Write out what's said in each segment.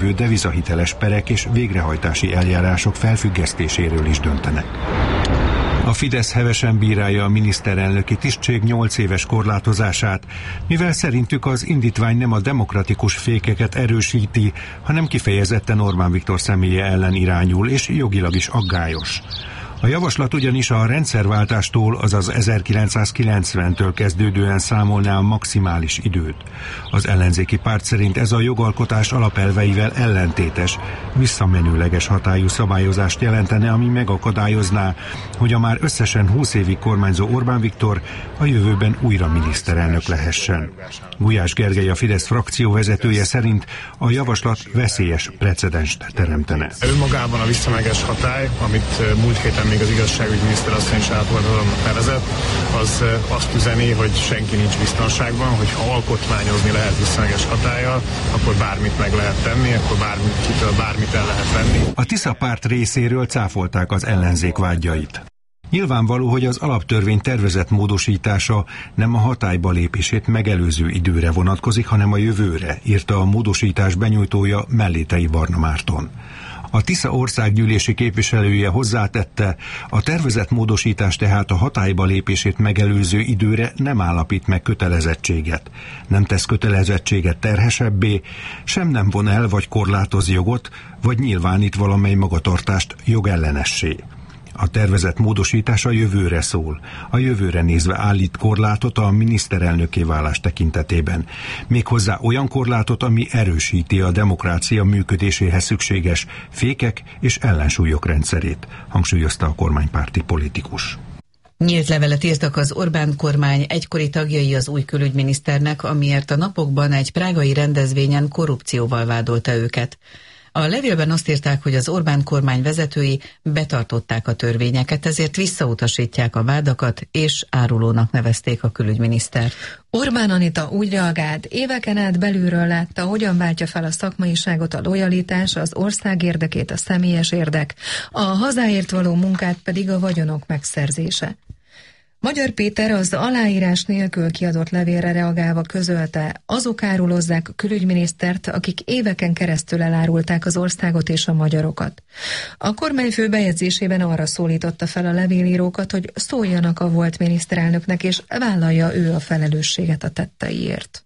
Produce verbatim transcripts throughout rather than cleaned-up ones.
devizahiteles perek és végrehajtási eljárások felfüggesztéséről is döntenek. A Fidesz hevesen bírálja a miniszterelnöki tisztség nyolc éves korlátozását, mivel szerintük az indítvány nem a demokratikus fékeket erősíti, hanem kifejezetten Orbán Viktor személye ellen irányul, és jogilag is aggályos. A javaslat ugyanis a rendszerváltástól, azaz ezerkilencszázkilencventől kezdődően számolná a maximális időt. Az ellenzéki párt szerint ez a jogalkotás alapelveivel ellentétes, visszamenőleges hatályú szabályozást jelentene, ami megakadályozná, hogy a már összesen húsz évig kormányzó Orbán Viktor a jövőben újra miniszterelnök lehessen. Gulyás Gergely, a Fidesz frakció vezetője szerint a javaslat veszélyes precedenst teremtene. Önmagában a visszamenőleges hatály, amit múlt héten még az igazságügyi miniszter asszony is átolvadalomnak nevezett, az azt üzeni, hogy senki nincs biztonságban, hogy ha alkotmányozni lehet visszamenőleges hatállyal, akkor bármit meg lehet tenni, akkor bármit, bármit el lehet venni. A Tisza párt részéről cáfolták az ellenzék vádjait. Nyilvánvaló, hogy az alaptörvény tervezett módosítása nem a hatályba lépését megelőző időre vonatkozik, hanem a jövőre, írta a módosítás benyújtója, Mellétei Barna Márton. A Tisza országgyűlési képviselője hozzátette, a tervezett módosítás tehát a hatályba lépését megelőző időre nem állapít meg kötelezettséget. Nem tesz kötelezettséget terhesebbé, sem nem von el vagy korlátoz jogot, vagy nyilvánít valamely magatartást jogellenessé. A tervezett módosítás a jövőre szól. A jövőre nézve állít korlátot a miniszterelnökké válás tekintetében. Méghozzá olyan korlátot, ami erősíti a demokrácia működéséhez szükséges fékek és ellensúlyok rendszerét, hangsúlyozta a kormánypárti politikus. Nyílt levelet írtak az Orbán kormány egykori tagjai az új külügyminiszternek, amiért a napokban egy prágai rendezvényen korrupcióval vádolta őket. A levélben azt írták, hogy az Orbán kormány vezetői betartották a törvényeket, ezért visszautasítják a vádakat, és árulónak nevezték a külügyminisztert. Orbán Anita úgy reagált, éveken át belülről látta, hogyan váltja fel a szakmaiságot a lojalitás, az ország érdekét a személyes érdek, a hazáért való munkát pedig a vagyonok megszerzése. Magyar Péter az aláírás nélkül kiadott levélre reagálva közölte, azok árulozzák a külügyminisztert, akik éveken keresztül elárulták az országot és a magyarokat. A kormányfő bejegyzésében arra szólította fel a levélírókat, hogy szóljanak a volt miniszterelnöknek, és vállalja ő a felelősséget a tetteiért.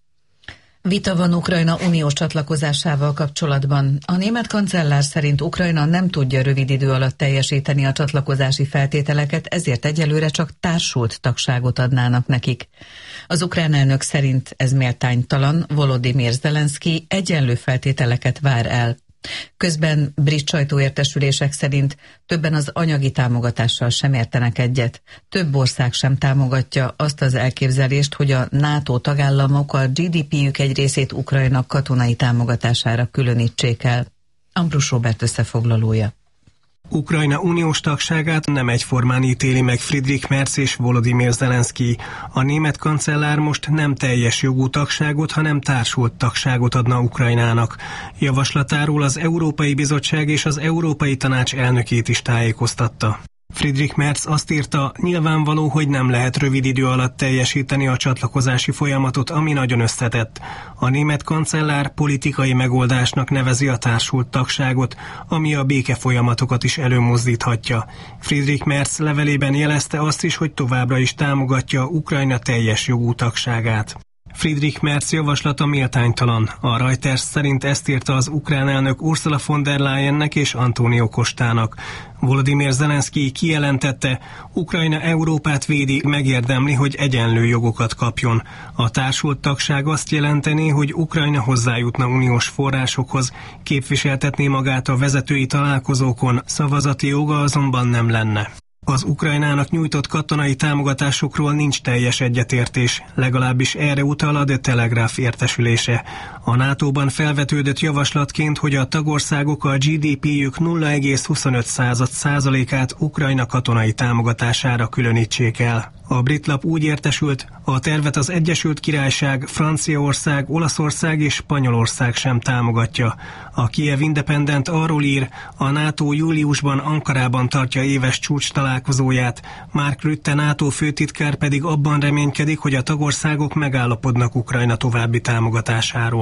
Vita van Ukrajna uniós csatlakozásával kapcsolatban. A német kancellár szerint Ukrajna nem tudja rövid idő alatt teljesíteni a csatlakozási feltételeket, ezért egyelőre csak társult tagságot adnának nekik. Az ukrán elnök szerint ez méltánytalan, Volodymyr Zelenszky egyenlő feltételeket vár el. Közben brit sajtóértesülések szerint többen az anyagi támogatással sem értenek egyet. Több ország sem támogatja azt az elképzelést, hogy a NATO tagállamok a gé dé pé-jük egy részét Ukrajna katonai támogatására különítsék el. Ambrus Róbert összefoglalója. Ukrajna uniós tagságát nem egyformán ítéli meg Friedrich Merz és Volodymyr Zelenszky. A német kancellár most nem teljes jogú tagságot, hanem társult tagságot adna Ukrajnának. Javaslatáról az Európai Bizottság és az Európai Tanács elnökét is tájékoztatta. Friedrich Merz azt írta, nyilvánvaló, hogy nem lehet rövid idő alatt teljesíteni a csatlakozási folyamatot, ami nagyon összetett. A német kancellár politikai megoldásnak nevezi a társult tagságot, ami a béke folyamatokat is előmozdíthatja. Friedrich Merz levelében jelezte azt is, hogy továbbra is támogatja Ukrajna teljes jogú tagságát. Friedrich Merz javaslata méltánytalan. A Reuters szerint ezt írta az ukrán elnök Ursula von der Leyennek és Antonio Costának. Volodymyr Zelenszky kijelentette, Ukrajna Európát védi, megérdemli, hogy egyenlő jogokat kapjon. A társult tagság azt jelenteni, hogy Ukrajna hozzájutna uniós forrásokhoz, képviseltetné magát a vezetői találkozókon, szavazati joga azonban nem lenne. Az Ukrajnának nyújtott katonai támogatásokról nincs teljes egyetértés, legalábbis erre utal a The Telegraph értesülése. A nátóban felvetődött javaslatként, hogy a tagországok a gé dé pé-jük nulla egész huszonöt százalékát Ukrajna katonai támogatására különítsék el. A brit lap úgy értesült, a tervet az Egyesült Királyság, Franciaország, Olaszország és Spanyolország sem támogatja. A Kiev Independent arról ír, a NATO júliusban Ankarában tartja éves csúcs találkozóját, Mark Rutte NATO főtitkár pedig abban reménykedik, hogy a tagországok megállapodnak Ukrajna további támogatásáról.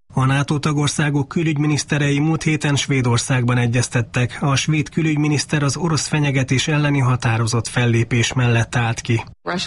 A NATO tagországok külügyminiszterei múlt héten Svédországban egyeztettek. A svéd külügyminiszter az orosz fenyegetés elleni határozott fellépés mellett állt ki.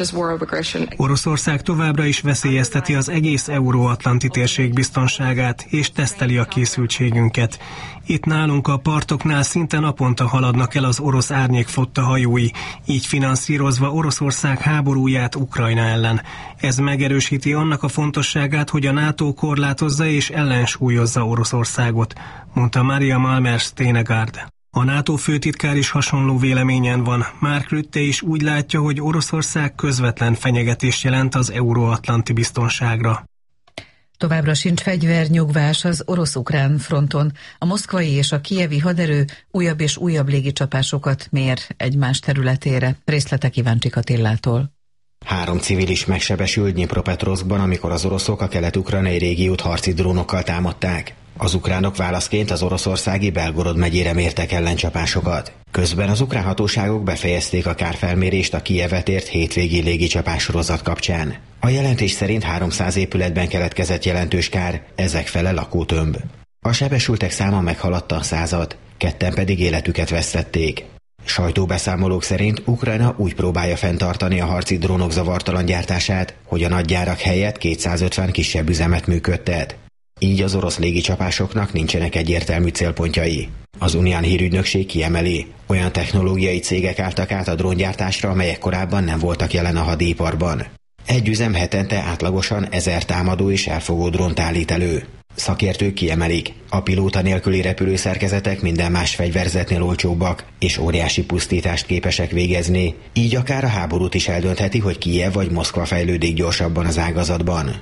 Oroszország továbbra is veszélyezteti az egész euró-atlanti térség biztonságát, és teszteli a készültségünket. Itt nálunk a partoknál szinte naponta haladnak el az orosz árnyékflotta hajói, így finanszírozva Oroszország háborúját Ukrajna ellen. Ez megerősíti annak a fontosságát, hogy a NATO korlátozza és ellensúlyozza Oroszországot, mondta Maria Malmers-Stenegard. A NATO főtitkár is hasonló véleményen van. Mark Rutte is úgy látja, hogy Oroszország közvetlen fenyegetést jelent az euróatlanti biztonságra. Továbbra sincs fegyvernyugvás az orosz-ukrán fronton. A moszkvai és a kijevi haderő újabb és újabb légicsapásokat mér egymás területére. Részletek Iváncsik Attillától. Három civil is megsebesült Dnyipropetrowskban, amikor az oroszok a kelet-ukrajnai régiót harci drónokkal támadták. Az ukránok válaszként az oroszországi Belgorod megyére mértek ellencsapásokat. Közben az ukrán hatóságok befejezték a kárfelmérést a Kijevet ért hétvégi légicsapás sorozat kapcsán. A jelentés szerint háromszáz épületben keletkezett jelentős kár, ezek fele lakótömb. A sebesültek száma meghaladta a százat, ketten pedig életüket vesztették. Sajtóbeszámolók szerint Ukrajna úgy próbálja fenntartani a harci drónok zavartalan gyártását, hogy a nagygyárak helyett kétszázötven kisebb üzemet működtet. Így az orosz légicsapásoknak nincsenek egyértelmű célpontjai. Az Unián hírügynökség kiemeli, olyan technológiai cégek álltak át a dróngyártásra, amelyek korábban nem voltak jelen a hadiiparban. Egy üzem hetente átlagosan ezer támadó és elfogó drónt állít elő. Szakértők kiemelik, a pilóta nélküli repülőszerkezetek minden más fegyverzetnél olcsóbbak, és óriási pusztítást képesek végezni, így akár a háborút is eldöntheti, hogy Kijev vagy Moszkva fejlődik gyorsabban az ágazatban.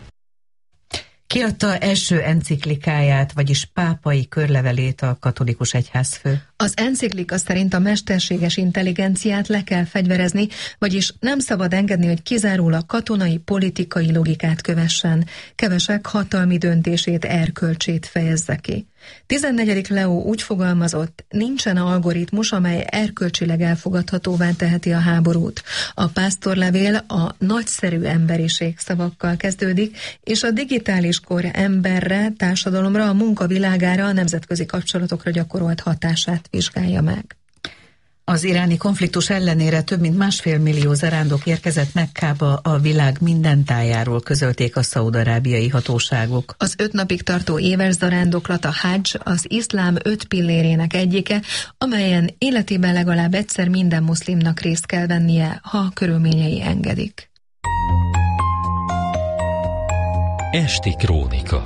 Kiadta első enciklikáját, vagyis pápai körlevelét a katolikus egyházfő. Az enciklika szerint a mesterséges intelligenciát le kell fegyverezni, vagyis nem szabad engedni, hogy kizárólag katonai, politikai logikát kövessen, kevesek hatalmi döntését, erkölcsét fejezze ki. tizennegyedik Leó úgy fogalmazott, nincsen algoritmus, amely erkölcsileg elfogadhatóvá teheti a háborút. A pásztorlevél a nagyszerű emberiség szavakkal kezdődik, és a digitális kor emberre, társadalomra, a munkavilágára, a nemzetközi kapcsolatokra gyakorolt hatását vizsgálja meg. Az iráni konfliktus ellenére több mint másfél millió zarándok érkezett Mekkába, a világ minden tájáról, közölték a szaúd-arábiai hatóságok. Az öt napig tartó éves zarándoklat, a hadzs, az iszlám öt pillérének egyike, amelyen életében legalább egyszer minden muszlimnak részt kell vennie, ha a körülményei engedik. Esti krónika.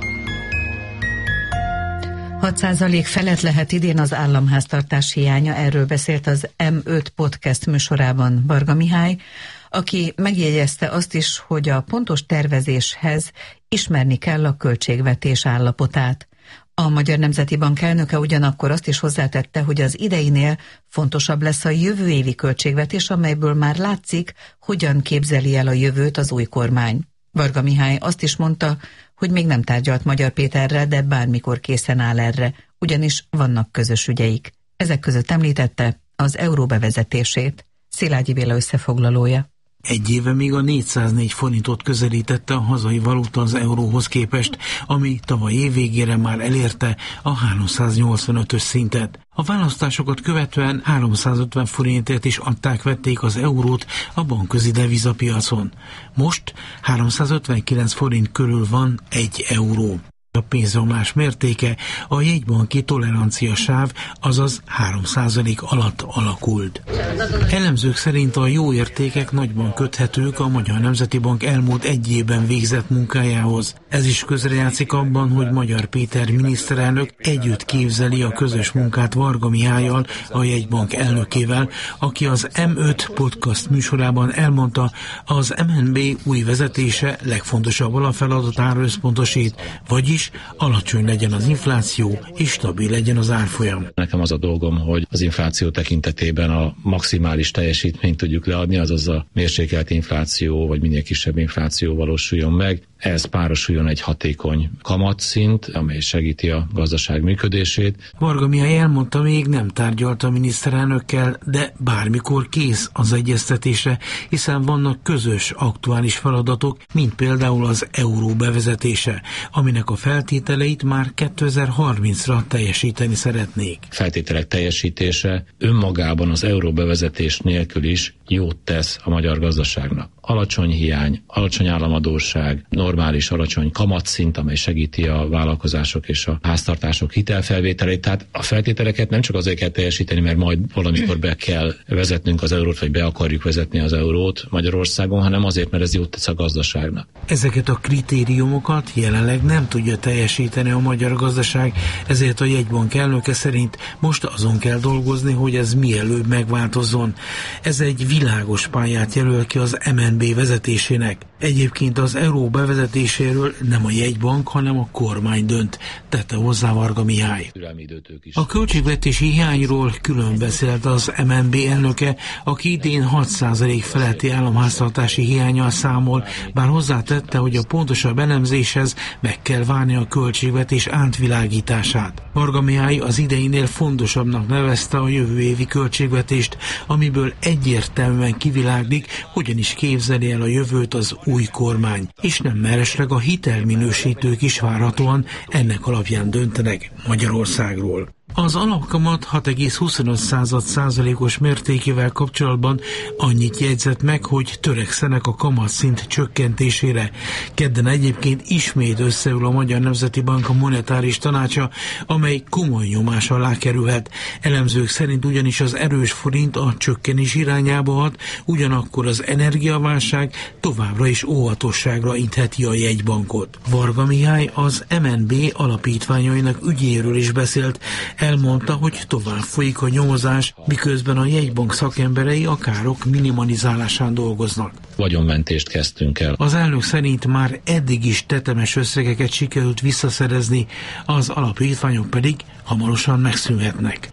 hat százalék felett lehet idén az államháztartás hiánya, erről beszélt az em öt podcast műsorában Varga Mihály, aki megjegyezte azt is, hogy a pontos tervezéshez ismerni kell a költségvetés állapotát. A Magyar Nemzeti Bank elnöke ugyanakkor azt is hozzátette, hogy az ideinél fontosabb lesz a jövő évi költségvetés, amelyből már látszik, hogyan képzeli el a jövőt az új kormány. Varga Mihály azt is mondta, hogy még nem tárgyalt Magyar Péterrel, de bármikor készen áll erre, ugyanis vannak közös ügyeik. Ezek között említette az euró bevezetését. Szilágyi Béla összefoglalója. Egy éve még a négyszáznégy forintot közelítette a hazai valuta az euróhoz képest, ami tavaly év végére már elérte a háromszáznyolcvanötös szintet. A választásokat követően háromszázötven forintért is adták-vették az eurót a bankközi devizapiacon. Most háromszázötvenkilenc forint körül van egy euró. A pénzromlás mértéke a jegybanki tolerancia sáv, azaz három százalék alatt alakult. Elemzők szerint a jó értékek nagyban köthetők a Magyar Nemzeti Bank elmúlt egy évben végzett munkájához. Ez is közrejátszik abban, hogy Magyar Péter miniszterelnök együtt képzeli a közös munkát Varga Mihállyal, a jegybank elnökével, aki az em öt podcast műsorában elmondta, az em en bé új vezetése legfontosabb alapfeladatára összpontosít, vagyis alacsony legyen az infláció, és stabil legyen az árfolyam. Nekem az a dolgom, hogy az infláció tekintetében a maximális teljesítményt tudjuk leadni, azaz a mérsékelt infláció, vagy minél kisebb infláció valósuljon meg. ehhez párosuljon egy hatékony kamatszint, amely segíti a gazdaság működését. Varga Mihály elmondta, még nem tárgyalt a miniszterelnökkel, de bármikor kész az egyeztetésre, hiszen vannak közös aktuális feladatok, mint például az euró bevezetése, aminek a feltételeit már kétezer-harmincra teljesíteni szeretnék. Feltételek teljesítése önmagában az euró bevezetés nélkül is jót tesz a magyar gazdaságnak. Alacsony hiány, alacsony államadósság, normális alacsony kamatszint, amely segíti a vállalkozások és a háztartások hitelfelvételét. Tehát a feltételeket nem csak azért kell teljesíteni, mert majd valamikor be kell vezetnünk az eurót, vagy be akarjuk vezetni az eurót Magyarországon, hanem azért, mert ez jót tesz a gazdaságnak. Ezeket a kritériumokat jelenleg nem tudja teljesíteni a magyar gazdaság, ezért a jegybank elnöke szerint most azon kell dolgozni, hogy ez mielőbb megváltozzon. Ez egy világos pályát jelöl ki az em en bé vezetésének. Egyébként az euró bevezetéséről nem a jegybank, hanem a kormány dönt, tette hozzá Varga Mihály. A költségvetési hiányról külön beszélt az em en bé elnöke, aki idén hat százalék feletti államháztartási hiánnyal számol, bár hozzátette, hogy a pontosabb elemzéshez meg kell várni a költségvetés átvilágítását. Varga Mihály az ideinél fontosabbnak nevezte a jövő évi költségvetést, amiből egyértelműen kiviláglik, hogyan is képzeli el a jövőt az új kormány, és nem mellesleg a hitelminősítők is várhatóan ennek alapján döntenek Magyarországról. Az alapkamat hat egész huszonöt százalékos mértékével kapcsolatban annyit jegyzett meg, hogy törekszenek a kamatszint csökkentésére. Kedden egyébként ismét összeül a Magyar Nemzeti Bank a monetáris tanácsa, amely komoly nyomás alá kerülhet. Elemzők szerint ugyanis az erős forint a csökkenés irányába hat, ugyanakkor az energiaválság továbbra is óvatosságra intheti a jegybankot. Varga Mihály az em en bé alapítványainak ügyéről is beszélt. Elmondta, hogy tovább folyik a nyomozás, miközben a jegybank szakemberei a károk minimalizálásán dolgoznak. Vagyonmentést kezdtünk el. Az elnök szerint már eddig is tetemes összegeket sikerült visszaszerezni, az alapítványok pedig hamarosan megszűnhetnek.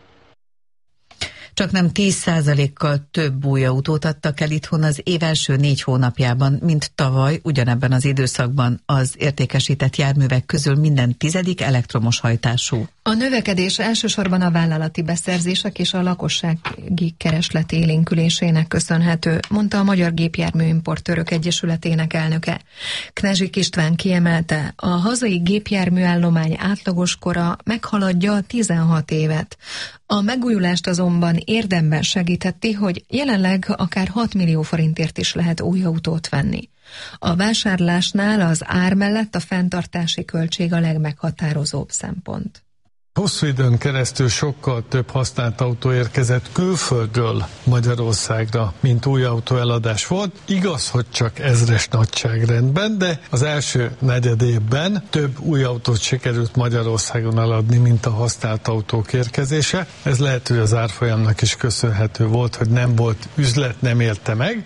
Csak nem tíz százalékkal több új autót adtak el itthon az év első négy hónapjában, mint tavaly ugyanebben az időszakban. Az értékesített járművek közül minden tizedik elektromos hajtású. A növekedés elsősorban a vállalati beszerzések és a lakossági kereslet élénkülésének köszönhető, mondta a Magyar Gépjárműimportőrök Egyesületének elnöke. Knezsik István kiemelte, a hazai gépjárműállomány átlagos kora meghaladja a tizenhat évet. A megújulást azonban érdemben segítheti, hogy jelenleg akár hat millió forintért is lehet új autót venni. A vásárlásnál az ár mellett a fenntartási költség a legmeghatározóbb szempont. Hosszú időn keresztül sokkal több használt autó érkezett külföldről Magyarországra, mint új autóeladás volt. Igaz, hogy csak ezres nagyságrendben, de az első negyed évben több új autót sikerült Magyarországon eladni, mint a használt autók érkezése. Ez lehet, hogy az árfolyamnak is köszönhető volt, hogy nem volt üzlet, nem élte meg.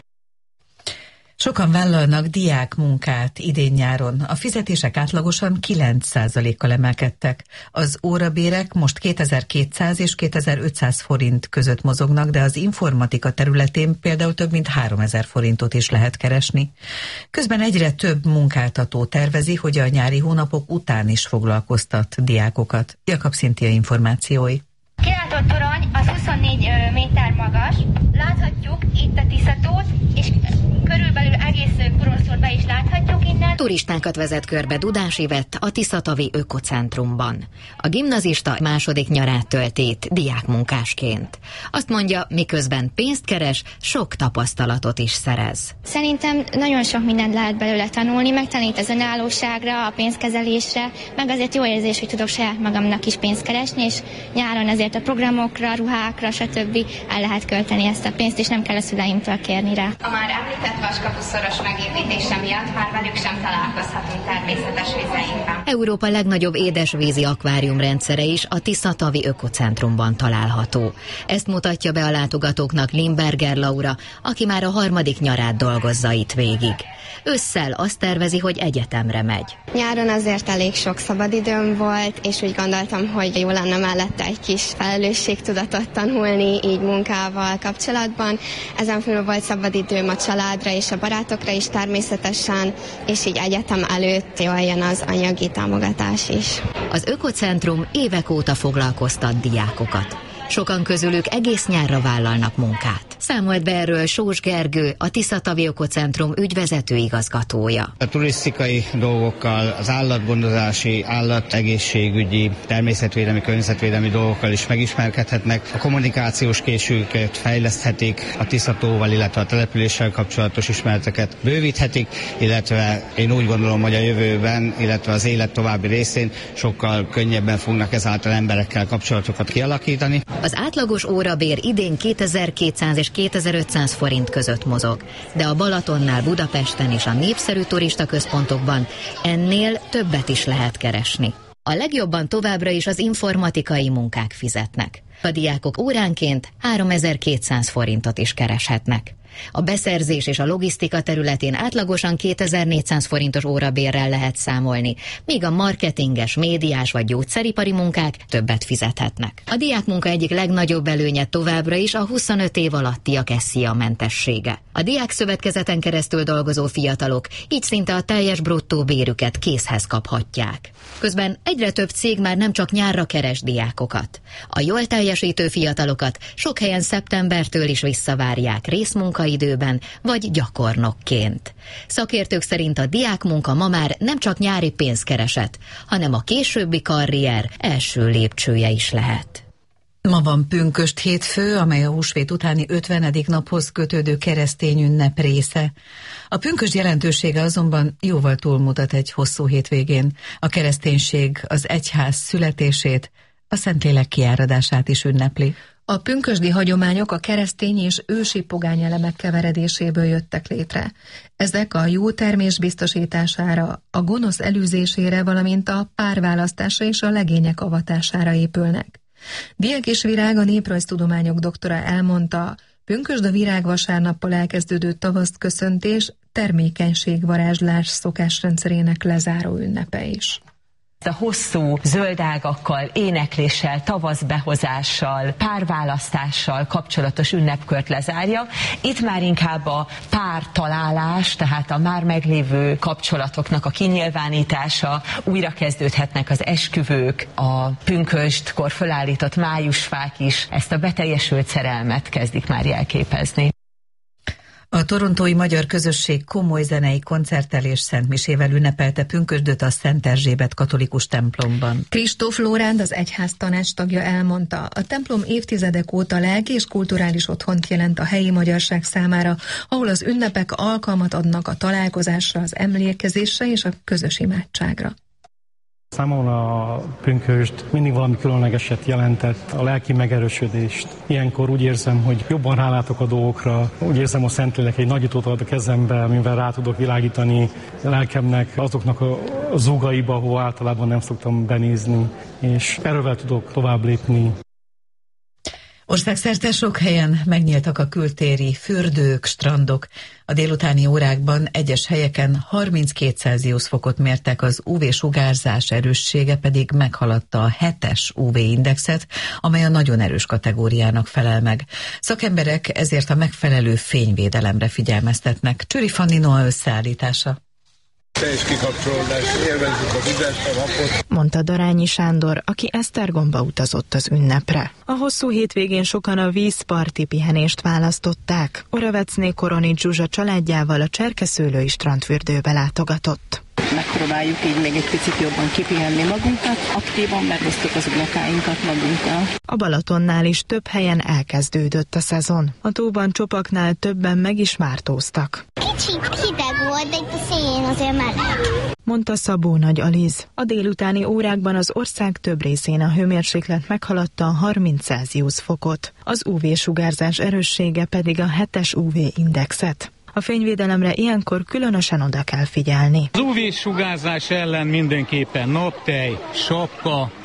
Sokan vállalnak diákmunkát idén-nyáron. A fizetések átlagosan kilenc százalékkal emelkedtek. Az órabérek most kétezer-kétszáz és kétezer-ötszáz forint között mozognak, de az informatika területén például több mint háromezer forintot is lehet keresni. Közben egyre több munkáltató tervezi, hogy a nyári hónapok után is foglalkoztat diákokat. Jakab Szintia információi. Kilátott torony az huszonnégy méter magas. Láthatjuk itt a Tiszatót, és körülbelül egész Poroszót be is láthatjuk innen. Turistákat vezet körbe Dudás Ivett a Tiszatavi Ökocentrumban. A gimnazista második nyarát tölti itt diákmunkásként. Azt mondja, miközben pénzt keres, sok tapasztalatot is szerez. Szerintem nagyon sok mindent lehet belőle tanulni, megtanít az önállóságra, a pénzkezelésre, meg azért jó érzés, hogy tudok saját magamnak is pénzt keresni, és nyáron azért a programokra, ruhákra, stb. El lehet költeni ezt a pénzt, és nem kell a szüleimtől kérni rá. A már említett vaskapuszszoros megépítése miatt már velük sem találkozhatunk természetes vizeinkben. Európa legnagyobb édesvízi akváriumrendszere is a Tiszatavi Ökocentrumban található. Ezt mutatja be a látogatóknak Limberger Laura, aki már a harmadik nyarát dolgozza itt végig. Ősszel azt tervezi, hogy egyetemre megy. Nyáron azért elég sok szabadidőm volt, és úgy gondoltam, hogy jó lenne mellette egy kis felelősségtudatot tanulni így munkával kapcsolatban. Ezen felül volt szabadidőm a családra családra és a barátokra is természetesen, és így egyetem előtt jól jön az anyagi támogatás is. Az Ökocentrum évek óta foglalkoztat diákokat. Sokan közülük egész nyárra vállalnak munkát. Számolt be erről Sós Gergő, a Tiszatavi Ökocentrum ügyvezető igazgatója. A turisztikai dolgokkal, az állatgondozási, állategészségügyi, természetvédelmi, környezetvédelmi dolgokkal is megismerkedhetnek. A kommunikációs készségüket fejleszthetik, a Tiszatóval, illetve a településsel kapcsolatos ismereteket bővíthetik, illetve én úgy gondolom, hogy a jövőben, illetve az élet további részén sokkal könnyebben fognak ezáltal emberekkel kapcsolatokat kialakítani. Az átlagos órabér idén kétezer-kétszáz és kétezer-ötszáz forint között mozog, de a Balatonnál, Budapesten és a népszerű turistaközpontokban ennél többet is lehet keresni. A legjobban továbbra is az informatikai munkák fizetnek. A diákok óránként háromezer-kétszáz forintot is kereshetnek. A beszerzés és a logisztika területén átlagosan kétezer-négyszáz forintos órabérrel lehet számolni, míg a marketinges, médiás vagy gyógyszeripari munkák többet fizethetnek. A diákmunka egyik legnagyobb előnye továbbra is a huszonöt év alattiak SZIA mentessége. A diákszövetkezeten keresztül dolgozó fiatalok így szinte a teljes bruttó bérüket készhez kaphatják. Közben egyre több cég már nem csak nyárra keres diákokat. A jól teljesítő fiatalokat sok helyen szeptembertől is visszavárják részmunkaidőben vagy gyakornokként. Szakértők szerint a diákmunka ma már nem csak nyári pénzkereset, hanem a későbbi karrier első lépcsője is lehet. Ma van pünkösd hétfő, amely a húsvét utáni ötvenedik naphoz kötődő keresztény ünnep része. A pünkösd jelentősége azonban jóval túlmutat egy hosszú hétvégén. A kereszténység az egyház születését, a Szentlélek kiáradását is ünnepli. A pünkösdi hagyományok a keresztény és ősi pogány elemek keveredéséből jöttek létre. Ezek a jó termés biztosítására, a gonosz elűzésére, valamint a párválasztásra és a legények avatására épülnek. Diák és Virág, a néprajztudományok doktora elmondta, pünkösd a virágvasárnappal elkezdődő tavaszt köszöntés, termékenységvarázslás szokásrendszerének lezáró ünnepe is. A hosszú zöldágakkal, énekléssel, tavaszbehozással, párválasztással kapcsolatos ünnepkört lezárja. Itt már inkább a pártalálás, tehát a már meglévő kapcsolatoknak a kinyilvánítása, újra kezdődhetnek az esküvők, a pünkösdkor fölállított májusfák is ezt a beteljesült szerelmet kezdik már jelképezni. A torontói magyar közösség komoly zenei koncerttel és szentmisével ünnepelte pünkösdöt a Szent Erzsébet katolikus templomban. Kristóf Lóránd, az egyház tanács tagja elmondta, a templom évtizedek óta lelki és kulturális otthont jelent a helyi magyarság számára, ahol az ünnepek alkalmat adnak a találkozásra, az emlékezésre és a közös imádságra. Számomra a pünkösd mindig valami különlegeset jelentett, a lelki megerősödést. Ilyenkor úgy érzem, hogy jobban rálátok a dolgokra, úgy érzem, a Szentlélek egy nagyítót ad a kezembe, amivel rá tudok világítani a lelkemnek azoknak a zugaiba, ahol általában nem szoktam benézni, és erővel tudok tovább lépni. Országszerte sok helyen megnyíltak a kültéri fürdők, strandok. A délutáni órákban egyes helyeken harminckét Celsius fokot mértek, az ú vé-sugárzás erőssége pedig meghaladta a hetes ú vé-indexet, amely a nagyon erős kategóriának felel meg. Szakemberek ezért a megfelelő fényvédelemre figyelmeztetnek. Csőri Fanni Noa összeállítása. Teljes kikapcsolódás, élvezzük a vizet, a napot. Mondta Darányi Sándor, aki Esztergomba utazott az ünnepre. A hosszú hétvégén sokan a vízparti pihenést választották. Oravecné Koronics Zsuzsa családjával a Cserkeszőlői strandfürdőbe látogatott. Megpróbáljuk így még egy picit jobban kipihenni magunkat, aktívan megosztjuk az unokáinkat magunkkal. A Balatonnál is több helyen elkezdődött a szezon. A tóban csopaknál többen meg is mártóztak. Kicsit hideg volt, de itt a szélén azért meleg. Mondta Szabó Nagy Aliz. A délutáni órákban az ország több részén a hőmérséklet meghaladta a harminc Celsius fokot. Az ú vé-sugárzás erőssége pedig a hetes ú vé-indexet. A fényvédelemre ilyenkor különösen oda kell figyelni. Az ú vé-sugárzás ellen mindenképpen naptej, sapka,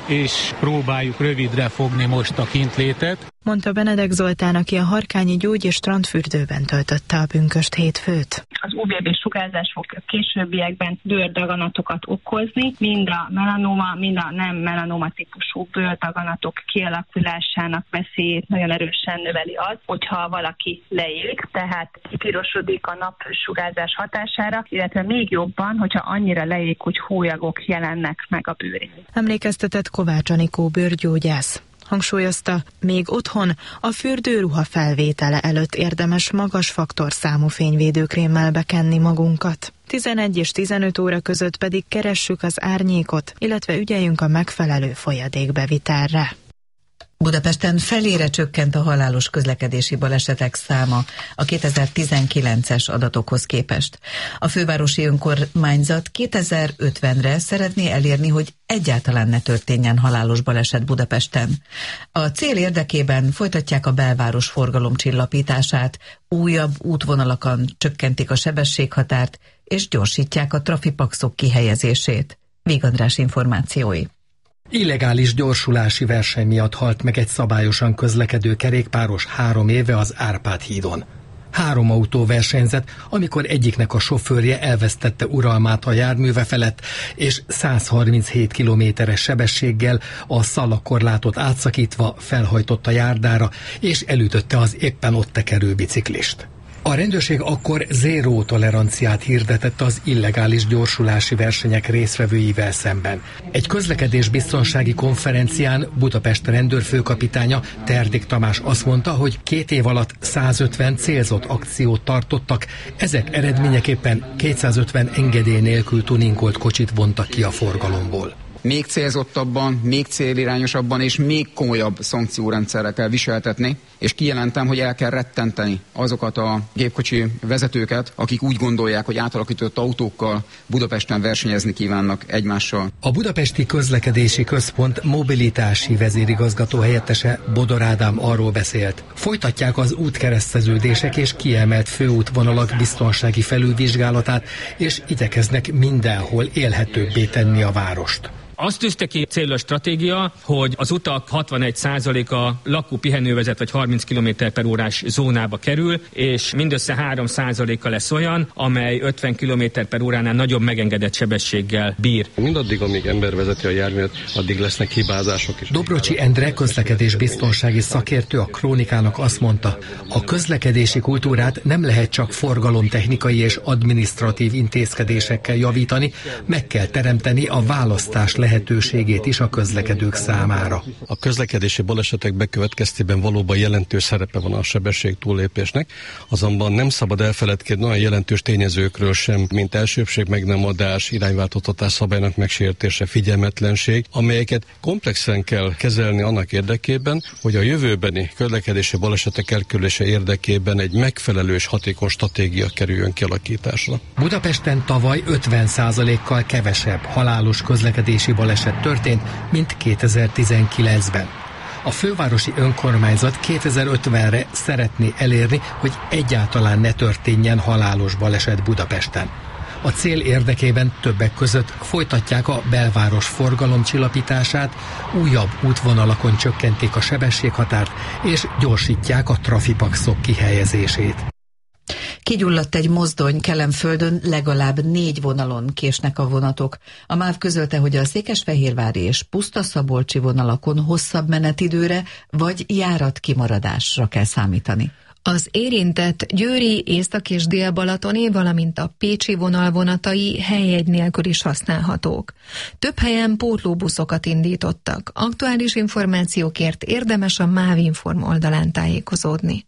és próbáljuk rövidre fogni most a kintlétet. Mondta Benedek Zoltán, aki a Harkányi Gyógy- és Strandfürdőben töltötte a pünkösd hétfőt. Az u vé bé-sugárzás fog a későbbiekben bőrdaganatokat okozni, mind a melanoma, mind a nem melanoma típusú bőrdaganatok kialakulásának veszélyét nagyon erősen növeli az, hogyha valaki leég, tehát pirosodik a napsugárzás hatására, illetve még jobban, hogyha annyira leég, hogy hólyagok jelennek meg a bőrén. Emlékeztetett Kovács Anikó bőrgyógyász. Hangsúlyozta, még otthon a fürdőruha felvétele előtt érdemes magas faktorszámú fényvédőkrémmel bekenni magunkat. tizenegy és tizenöt óra között pedig keressük az árnyékot, illetve ügyeljünk a megfelelő folyadékbevitelre. Budapesten felére csökkent a halálos közlekedési balesetek száma a kétezer-tizenkilences adatokhoz képest. A fővárosi önkormányzat kétezer-ötvenre szeretné elérni, hogy egyáltalán ne történjen halálos baleset Budapesten. A cél érdekében folytatják a belváros forgalomcsillapítását, újabb útvonalakon csökkentik a sebességhatárt és gyorsítják a trafipaxok kihelyezését. Víg András információi. Illegális gyorsulási verseny miatt halt meg egy szabályosan közlekedő kerékpáros három éve az Árpád hídon. Három autó versenyzett, amikor egyiknek a sofőrje elvesztette uralmát a járműve felett, és száz harminchét kilométeres sebességgel a szalakorlátot átszakítva felhajtott a járdára, és elütötte az éppen ott tekerő biciklist. A rendőrség akkor zéró toleranciát hirdetett az illegális gyorsulási versenyek résztvevőivel szemben. Egy közlekedésbiztonsági konferencián Budapest rendőrfőkapitánya Terdik Tamás azt mondta, hogy két év alatt százötven célzott akciót tartottak, ezek eredményeképpen kétszázötven engedély nélkül tuningolt kocsit vontak ki a forgalomból. Még célzottabban, még célirányosabban és még komolyabb szankciórendszerre kell viseltetni, és kijelentem, hogy el kell rettenteni azokat a gépkocsi vezetőket, akik úgy gondolják, hogy átalakított autókkal Budapesten versenyezni kívánnak egymással. A Budapesti Közlekedési Központ mobilitási vezérigazgató helyettese Bodor Ádám arról beszélt. Folytatják az útkereszteződések és kiemelt főútvonalak biztonsági felülvizsgálatát, és igyekeznek mindenhol élhetőbbé tenni a várost. Azt tűzte ki célra a stratégia, hogy az utak hatvanegy százaléka lakó-pihenővezet vagy harminc kilométer per órás zónába kerül, és mindössze három százaléka lesz olyan, amely ötven kilométer per óránál nagyobb megengedett sebességgel bír. Mindaddig, amíg ember vezeti a járművet, addig lesznek hibázások is. Dobrocsi Endre közlekedésbiztonsági szakértő a Krónikának azt mondta, a közlekedési kultúrát nem lehet csak forgalomtechnikai és adminisztratív intézkedésekkel javítani, meg kell teremteni a választás lehetőségét is a közlekedők számára. A közlekedési balesetek bekövetkeztében valóban jelentős szerepe van a sebesség túllépésnek, azonban nem szabad elfeledkezni olyan jelentős tényezőkről sem, mint elsőbbség megnemadás, irányváltoztatás szabálynak megsértése, figyelmetlenség, amelyeket komplexen kell kezelni annak érdekében, hogy a jövőbeni közlekedési balesetek elkerülése érdekében egy megfelelő és hatékony stratégia kerüljön kialakításra. Budapesten tavaly ötven százalékkal kevesebb halálos közlekedési baleset történt, mint kétezer-tizenkilencben. A fővárosi önkormányzat kétezer-ötvenre szeretné elérni, hogy egyáltalán ne történjen halálos baleset Budapesten. A cél érdekében többek között folytatják a belváros forgalomcsillapítását, újabb útvonalakon csökkentik a sebességhatárt és gyorsítják a trafipaxok kihelyezését. Kigyulladt egy mozdony Kelenföldön, legalább négy vonalon késnek a vonatok. A MÁV közölte, hogy a székesfehérvári és puszta-szabolcsi vonalakon hosszabb menetidőre vagy járatkimaradásra kell számítani. Az érintett győri, észak- és dél-balatoni, valamint a pécsi vonal vonatai helyjegy nélkül is használhatók. Több helyen pótlóbuszokat indítottak. Aktuális információkért érdemes a MÁV-inform oldalán tájékozódni.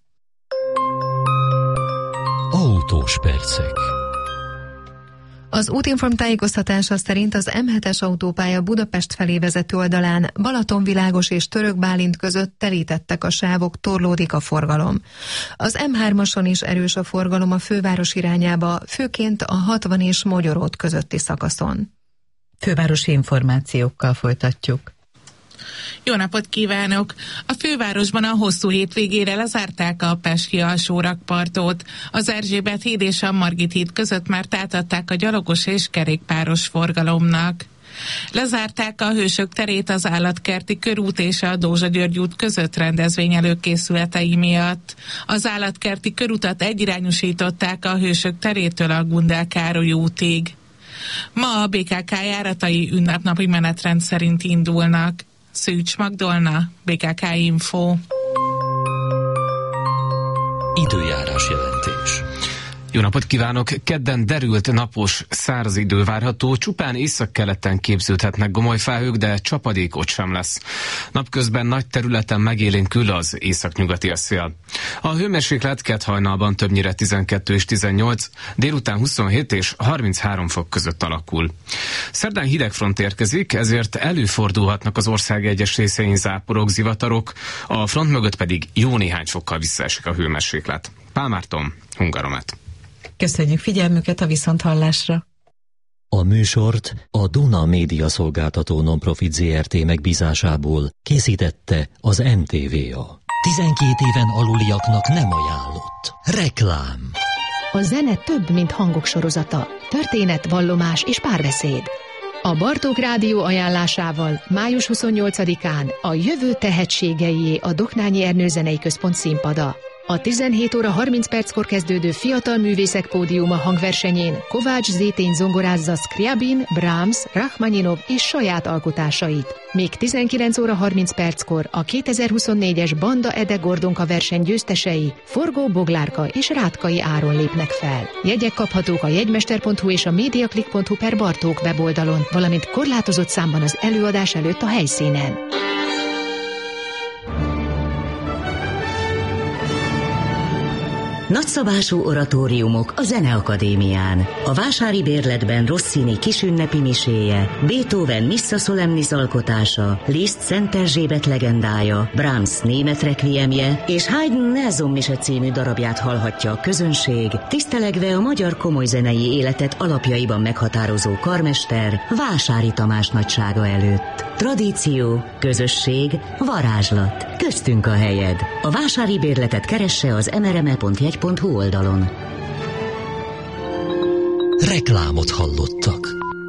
Autós percek. Az Útinform tájékoztatása szerint az M hetes autópálya Budapest felé vezető oldalán Balatonvilágos és Török Bálint között telítettek a sávok, torlódik a forgalom. Az M hármason is erős a forgalom a főváros irányába, főként a hatvan és Mogyoród közötti szakaszon. Fővárosi információkkal folytatjuk. Jó napot kívánok! A fővárosban a hosszú hétvégére lezárták a Pesti alsó rakpartot. Az Erzsébet híd és a Margit híd között már átadták a gyalogos és kerékpáros forgalomnak. Lezárták a Hősök terét az Állatkerti körút és a Dózsa György út között rendezvény előkészületei miatt. Az Állatkerti körutat egyirányosították a Hősök terétől a Gundel Károly útig. Ma a bé ká ká járatai ünnepnapi menetrend szerint indulnak. Szűcs Magdolna, bé ká ká Info. Időjárás jelentés. Jó napot kívánok! Kedden derült, napos, száraz idő várható, csupán északkeleten képződhetnek gomoly felhők, de csapadék ott sem lesz. Napközben nagy területen megélénkül az északnyugati szél. A hőmérséklet kedhajnalban többnyire tizenkettő és tizennyolc, délután huszonhét és harminchárom fok között alakul. Szerdán hidegfront érkezik, ezért előfordulhatnak az ország egyes részein záporok, zivatarok, a front mögött pedig jó néhány fokkal visszaesik a hőmérséklet. Pál Márton, Hungaromet. Köszönjük figyelmüket, a viszonthallásra! A műsort a Duna Média Szolgáltató Nonprofit zé er té megbízásából készítette az em té vé á. tizenkét éven aluliaknak nem ajánlott. Reklám. A zene több, mint hangok sorozata. Történet, vallomás és párbeszéd. A Bartók Rádió ajánlásával május huszonnyolcadikán a Jövő tehetségeié a Doknányi Ernő Zenei Központ színpada. A tizenhét óra harminc perckor kezdődő Fiatal Művészek Pódiuma hangversenyén Kovács Zétény zongorázza Scriabin, Brahms, Rachmaninov és saját alkotásait. Még tizenkilenc óra harminc perckor a kétezer-huszonnégyes Banda Ede Gordonka verseny győztesei Forgó Boglárka és Rátkai Áron lépnek fel. Jegyek kaphatók a jegymester pont hu és a mediaclick pont hu per Bartók weboldalon, valamint korlátozott számban az előadás előtt a helyszínen. Nagyszabású oratóriumok a Zeneakadémián. A vásári bérletben Rossini kisünnepi miséje, Beethoven Missa Solemnis alkotása, Liszt Szent Erzsébet legendája, Brahms német requiemje és Haydn Nelson mise című darabját hallhatja a közönség, tisztelegve a magyar komolyzenei életet alapjaiban meghatározó karmester Vásári Tamás nagysága előtt. Tradíció, közösség, varázslat. Köztünk a helyed. A vásári bérletet keresse az em er em e pont jegy pont hu oldalon. Reklámot hallottak.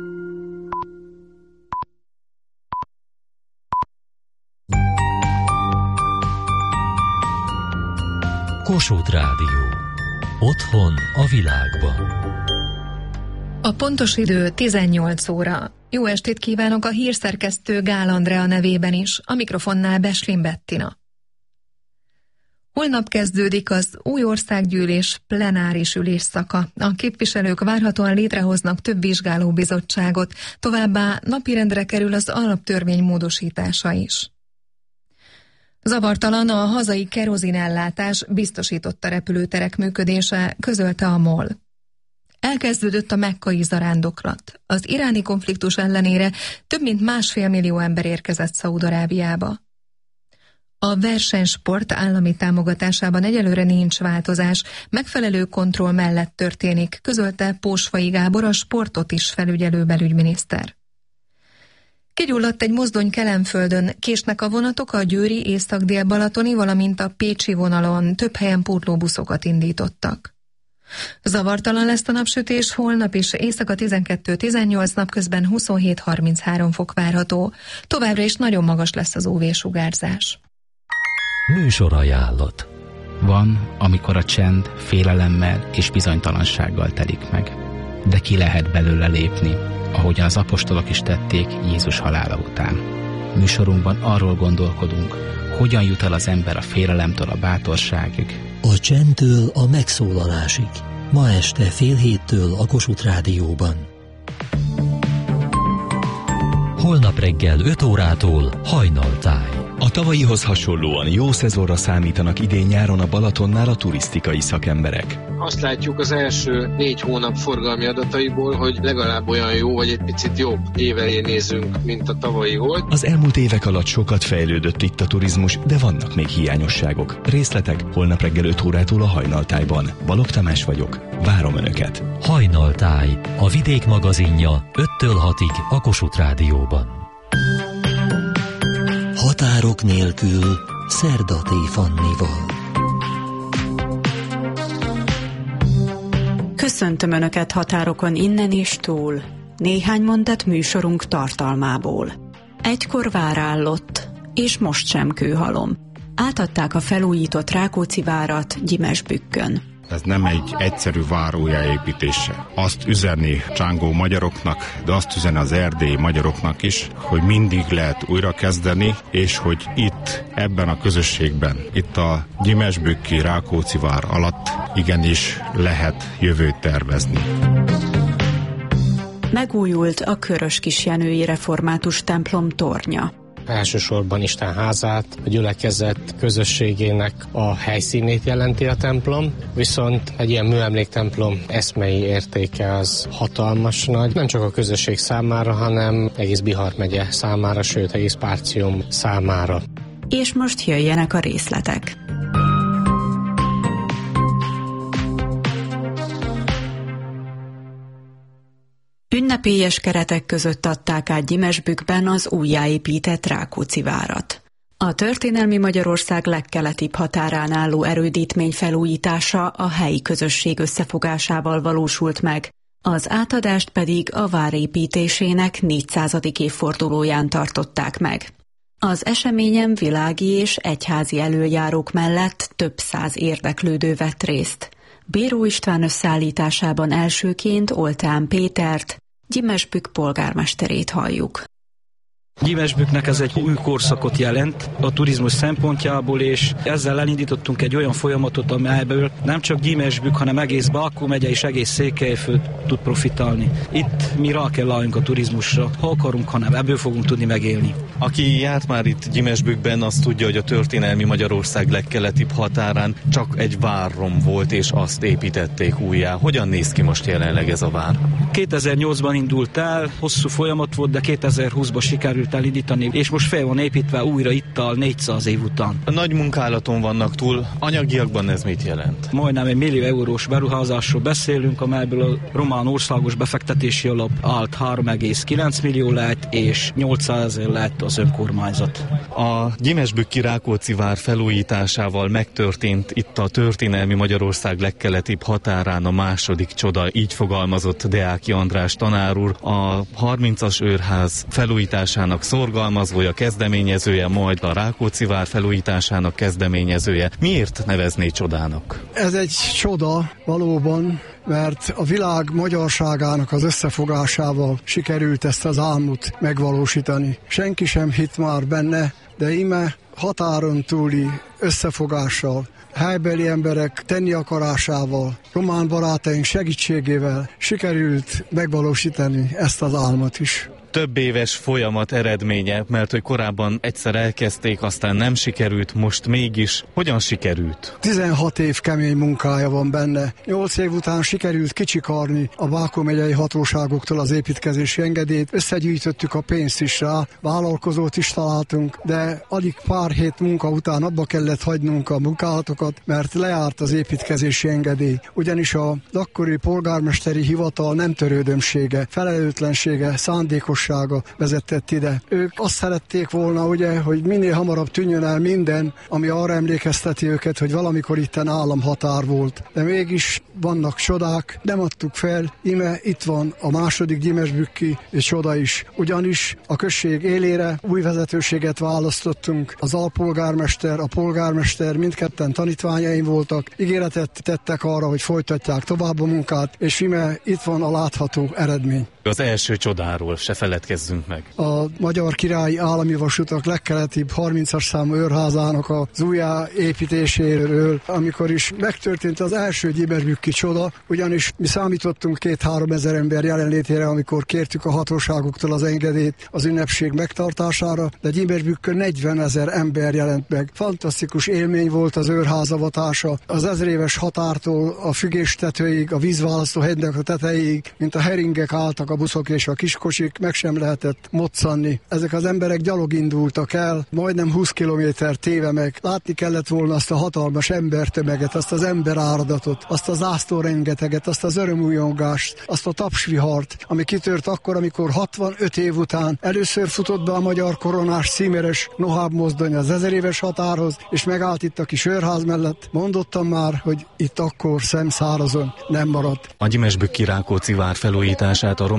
Kossuth Rádió. Otthon a világban. A pontos idő tizennyolc óra. Jó estét kívánok a hírszerkesztő Gál Andrea nevében is, a mikrofonnál Beslin Bettina. Holnap kezdődik az új országgyűlés plenáris ülésszaka. A képviselők várhatóan létrehoznak több vizsgálóbizottságot, továbbá napirendre kerül az alaptörvény módosítása is. Zavartalan a hazai kerozinellátás, biztosította repülőterek működése, közölte a MOL. Elkezdődött a mekkai zarándoklat. Az iráni konfliktus ellenére több mint másfél millió ember érkezett Szaúd-Arábiába. A versenysport állami támogatásában egyelőre nincs változás, megfelelő kontroll mellett történik, közölte Pósfai Gábor, a sportot is felügyelő belügyminiszter. Kigyulladt egy mozdony Kelenföldön, késnek a vonatok a győri észak-dél-balatoni, valamint a pécsi vonalon, több helyen pótlóbuszokat indítottak. Zavartalan lesz a napsütés, holnap is éjszaka tizenkettő tizennyolc, napközben huszonhét harminchárom fok várható. Továbbra is nagyon magas lesz az ú vé-sugárzás. Műsorajánlat. Van, amikor a csend félelemmel és bizonytalansággal telik meg. De ki lehet belőle lépni, ahogyan az apostolok is tették Jézus halála után. Műsorunkban arról gondolkodunk, hogyan jut el az ember a félelemtől a bátorságig. A csendtől a megszólalásig. Ma este fél héttől a Kossuth Rádióban. Holnap reggel öt órától Hajnaltáj. A tavalyihoz hasonlóan jó szezonra számítanak idén-nyáron a Balatonnál a turisztikai szakemberek. Azt látjuk az első négy hónap forgalmi adataiból, hogy legalább olyan jó, vagy egy picit jobb évelé nézünk, mint a tavalyi volt. Az elmúlt évek alatt sokat fejlődött itt a turizmus, de vannak még hiányosságok. Részletek holnap reggel öt órától a Hajnaltájban. Balogh Tamás vagyok, várom Önöket. Hajnaltáj, a Vidék magazinja öttől hatig a Kossuth Rádióban. Határok nélkül Szerdaté Fannival. Köszöntöm Önöket határokon innen és túl. Néhány mondat műsorunk tartalmából. Egykor vár állott, és most sem kőhalom. Átadták a felújított Rákóczi várat Gyimesbükkön. Ez nem egy egyszerű vár újjáépítése. Azt üzeni csángó magyaroknak, de azt üzeni az erdélyi magyaroknak is, hogy mindig lehet újrakezdeni, és hogy itt, ebben a közösségben, itt a Gyimesbükki Rákóczi vár alatt igenis lehet jövőt tervezni. Megújult a Köröskisjenői Református templom tornya. Elsősorban Isten házát, a gyülekezet közösségének a helyszínét jelenti a templom, viszont egy ilyen műemléktemplom eszmei értéke az hatalmas nagy, nem csak a közösség számára, hanem egész Bihar megye számára, sőt egész Párcium számára. És most jöjjenek a részletek. Ünnepélyes keretek között adták át Gyimesbükkben az újjáépített Rákóczi várat. A történelmi Magyarország legkeletibb határán álló erődítmény felújítása a helyi közösség összefogásával valósult meg, az átadást pedig a vár építésének négyszázadik évfordulóján tartották meg. Az eseményen világi és egyházi elöljárók mellett több száz érdeklődő vett részt. Béró István összeállításában elsőként Oltán Pétert, Gyimesbükk polgármesterét halljuk. Gyimesbükknek ez egy új korszakot jelent a turizmus szempontjából, és ezzel elindítottunk egy olyan folyamatot, amelyből nem csak Gyimesbükk, hanem egész Balkó megye és egész Székelyföld tud profitálni. Itt mi rá kell álljunk a turizmusra, ha akarunk, hanem ebből fogunk tudni megélni. Aki járt már itt Gyimesbükkben, azt tudja, hogy a történelmi Magyarország legkeletibb határán csak egy várrom volt, és azt építették újjá. Hogyan néz ki most jelenleg ez a vár? kétezer-nyolcban indult el, hosszú folyamat volt, de kétezer-húszban sikerült elindítani, és most fel van építve újra itt a négyszáz év után. A nagy munkálaton vannak túl, anyagiakban ez mit jelent? Majdnem egy millió eurós beruházásról beszélünk, amelyből a román országos befektetési alap állt három egész kilenc millió lett, és nyolcszázezer lett az önkormányzat. A Gyimesbükki Rákóczi vár felújításával megtörtént itt a történelmi Magyarország legkeletibb határán a második csoda, így fogalmazott Deáki András tanár úr, a harmincas őrház felújításának szorgalmazója, kezdeményezője, majd a Rákóczi vár felújításának kezdeményezője. Miért nevezné csodának? Ez egy csoda valóban, mert a világ magyarságának az összefogásával sikerült ezt az álmot megvalósítani. Senki sem hitt már benne, de íme határon túli összefogással, helybeli emberek tenni akarásával, román barátaink segítségével sikerült megvalósítani ezt az álmot is. Több éves folyamat eredménye, mert hogy korábban egyszer elkezdték, aztán nem sikerült, most mégis. Hogyan sikerült? tizenhat év kemény munkája van benne. nyolc év után sikerült kicsikarni a Balkó megyei hatóságoktól az építkezési engedélyt. Összegyűjtöttük a pénzt is rá, vállalkozót is találtunk, de alig pár hét munka után abba kellett hagynunk a munkálatokat, mert lejárt az építkezési engedély. Ugyanis az akkori polgármesteri hivatal nem törődömsége, felelőtlensége, szándékos vezetett ide. Ők azt szerették volna, ugye, hogy minél hamarabb tűnjön el minden, ami arra emlékezteti őket, hogy valamikor itten államhatár volt. De mégis vannak csodák, nem adtuk fel, ime itt van a második gyimesbükki csoda is. Ugyanis a község élére új vezetőséget választottunk. Az alpolgármester, a polgármester mindketten tanítványaim voltak, ígéretet tettek arra, hogy folytatják tovább a munkát, és ime itt van a látható eredmény. Az első csodáról se feledkezzünk meg. A Magyar Királyi Állami Vasutak legkeletibb harmincas számú őrházának az újjáépítéséről, amikor is megtörtént az első gyimesbükki csoda, ugyanis mi számítottunk két-három ezer ember jelenlétére, amikor kértük a hatóságoktól az engedélyt az ünnepség megtartására, de Gyimesbükkön negyven ezer ember jelent meg. Fantasztikus élmény volt az őrházavatása, az ezréves határtól a fügéstetőig, a vízválasztó hegynek a tetejéig, mint a heringek álltak a buszok és a kiskocsik, meg sem lehetett moccanni. Ezek az emberek gyalog indultak el, majdnem húsz kilométer téve meg. Látni kellett volna azt a hatalmas embertömeget, azt az emberáradatot, azt az zászlórengeteget, azt az örömújongást, azt a tapsvihart, ami kitört akkor, amikor hatvanöt év után először futott be a magyar koronás címeres Noháb mozdony az ezeréves határhoz, és megállt itt a kis őrház mellett. Mondottam már, hogy itt akkor szemszárazon nem maradt. A Gyimesbükki Rákóczi vár felújítását a román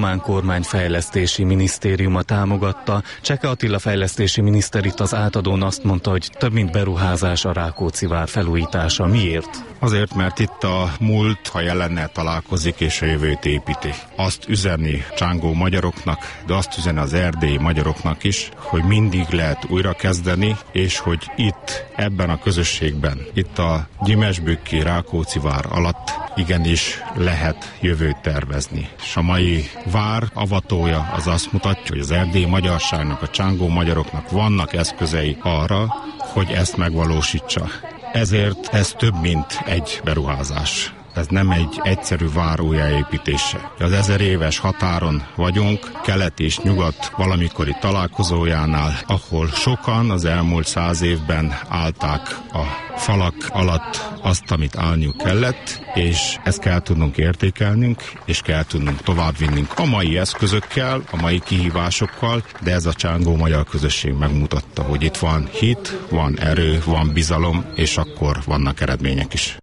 román kormány fejlesztési minisztériuma támogatta. Cseke Attila fejlesztési miniszter itt az átadón azt mondta, hogy több mint beruházás a Rákóczi vár felújítása. Miért? Azért, mert itt a múlt, ha jelennel találkozik és a jövőt építi. Azt üzeni csángó magyaroknak, de azt üzeni az erdélyi magyaroknak is, hogy mindig lehet újrakezdeni, és hogy itt, ebben a közösségben, itt a Gyimesbükki Rákóczi vár alatt igenis lehet jövőt tervezni. És a mai vár avatója az azt mutatja, hogy az erdélyi magyarságnak, a csángó magyaroknak vannak eszközei arra, hogy ezt megvalósítsa. Ezért ez több, mint egy beruházás. Ez nem egy egyszerű vár újjáépítése. Az ezer éves határon vagyunk, kelet és nyugat valamikori találkozójánál, ahol sokan az elmúlt száz évben állták a falak alatt azt, amit állniuk kellett, és ezt kell tudnunk értékelnünk, és kell tudnunk továbbvinnünk a mai eszközökkel, a mai kihívásokkal, de ez a csángó magyar közösség megmutatta, hogy itt van hit, van erő, van bizalom, és akkor vannak eredmények is.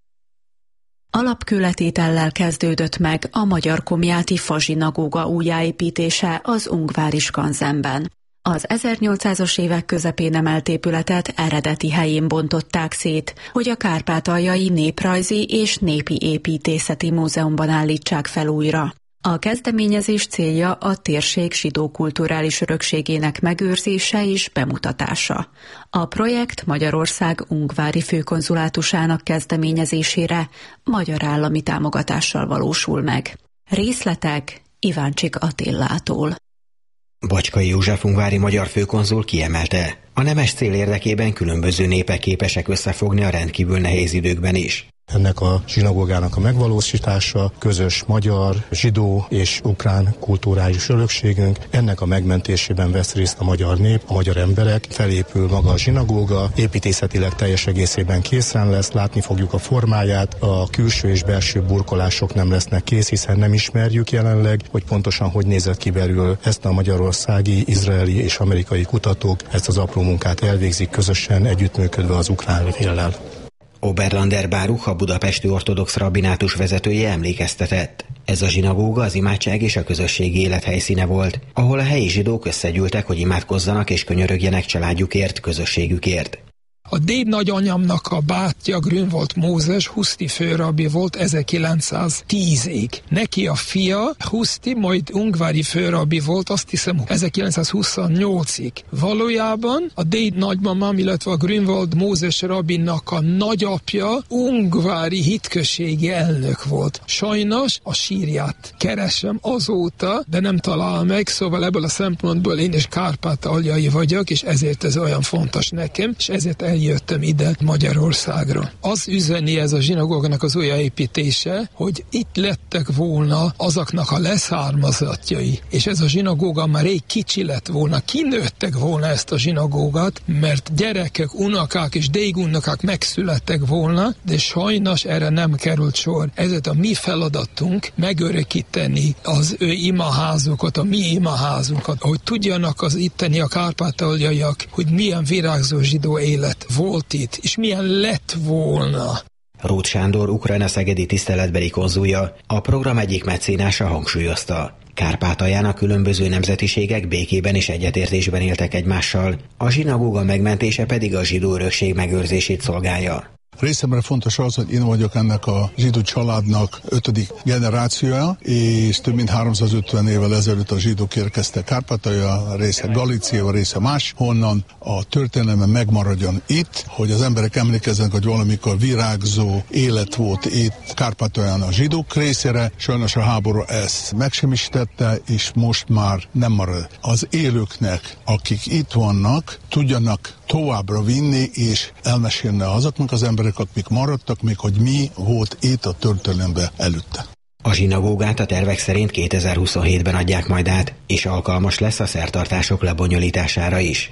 Alapkőletétellel kezdődött meg a Magyar Komjáti Fazsinagóga újjáépítése az ungvári skanzenben. Az ezernyolcszázas évek közepén emelt épületet eredeti helyén bontották szét, hogy a Kárpátaljai Néprajzi és Népi Építészeti Múzeumban állítsák fel újra. A kezdeményezés célja a térség zsidó kulturális örökségének megőrzése és bemutatása. A projekt Magyarország ungvári főkonzulátusának kezdeményezésére magyar állami támogatással valósul meg. Részletek Iváncsik Attillától. Bacskai József ungvári magyar főkonzul kiemelte, a nemes cél érdekében különböző népek képesek összefogni a rendkívül nehéz időkben is. Ennek a zsinagógának a megvalósítása, közös magyar, zsidó és ukrán kulturális örökségünk, ennek a megmentésében vesz részt a magyar nép, a magyar emberek, felépül maga a zsinagóga, építészetileg teljes egészében készen lesz, látni fogjuk a formáját, a külső és belső burkolások nem lesznek kész, hiszen nem ismerjük jelenleg, hogy pontosan hogy nézett ki belül. Ezt a magyarországi, izraeli és amerikai kutatók ezt az apró munkát elvégzik közösen, együttműködve az ukrán féllel. Oberlander Báruch, a budapesti ortodox rabbinátus vezetője emlékeztetett. Ez a zsinagóga az imádság és a közösségi élet helyszíne volt, ahol a helyi zsidók összegyűltek, hogy imádkozzanak és könyörögjenek családjukért, közösségükért. A déd nagyanyamnak a bátyja Grünwald Mózes Huszti főrabbi volt ezerkilencszáztízig. Neki a fia Huszti, majd ungvári főrabbi volt, azt hiszem ezerkilencszázhuszonnyolcig. Valójában a déd nagymamám, illetve a Grünwald Mózes rabbinak a nagyapja ungvári hitközségi elnök volt. Sajnos a sírját keresem azóta, de nem talál meg, szóval ebből a szempontból én is kárpátaljai vagyok, és ezért ez olyan fontos nekem, és ezért eljöttem ide Magyarországra. Az üzeni ez a zsinagógának az újjáépítése, hogy itt lettek volna azoknak a leszármazottjai, és ez a zsinagóga már rég kicsi lett volna, kinőttek volna ezt a zsinagógát, mert gyerekek, unokák és dégunokák megszülettek volna, de sajnos erre nem került sor. Ezért a mi feladatunk megörökíteni az ő imaházukat, a mi imaházunkat, hogy tudjanak az itteni a kárpátaljaiak, hogy milyen virágzó zsidó élet volt itt, és milyen lett volna. Róth Sándor, Ukrajna szegedi tiszteletbeli konzulja, a program egyik mecénása hangsúlyozta. Kárpátalján a különböző nemzetiségek békében és egyetértésben éltek egymással, a zsinagóga megmentése pedig a zsidó örökség megőrzését szolgálja. Részemre fontos az, hogy én vagyok ennek a zsidó családnak ötödik generációja, és több mint háromszázötven évvel ezelőtt a zsidók érkeztek Kárpátalja, része Galícia, része más, honnan a történelme megmaradjon itt, hogy az emberek emlékezzenek, hogy valamikor virágzó élet volt itt Kárpátalján a zsidók részére, sajnos a háború ezt megsemmisítette, és most már nem marad. Az élőknek, akik itt vannak, tudjanak továbbra vinni és elmesélni azoknak az emberek, akik maradtak, még hogy mi volt itt a történelemben előtte. A zsinagógát a tervek szerint kétezer-huszonhétben adják majd át, és alkalmas lesz a szertartások lebonyolítására is.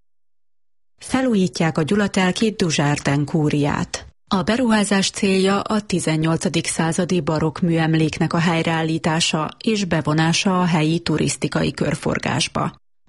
Felújítják a gyulatelki Duzsárden kúriát. A beruházás célja a tizennyolcadik századi barokk műemléknek a helyreállítása és bevonása a helyi turisztikai körforgásba.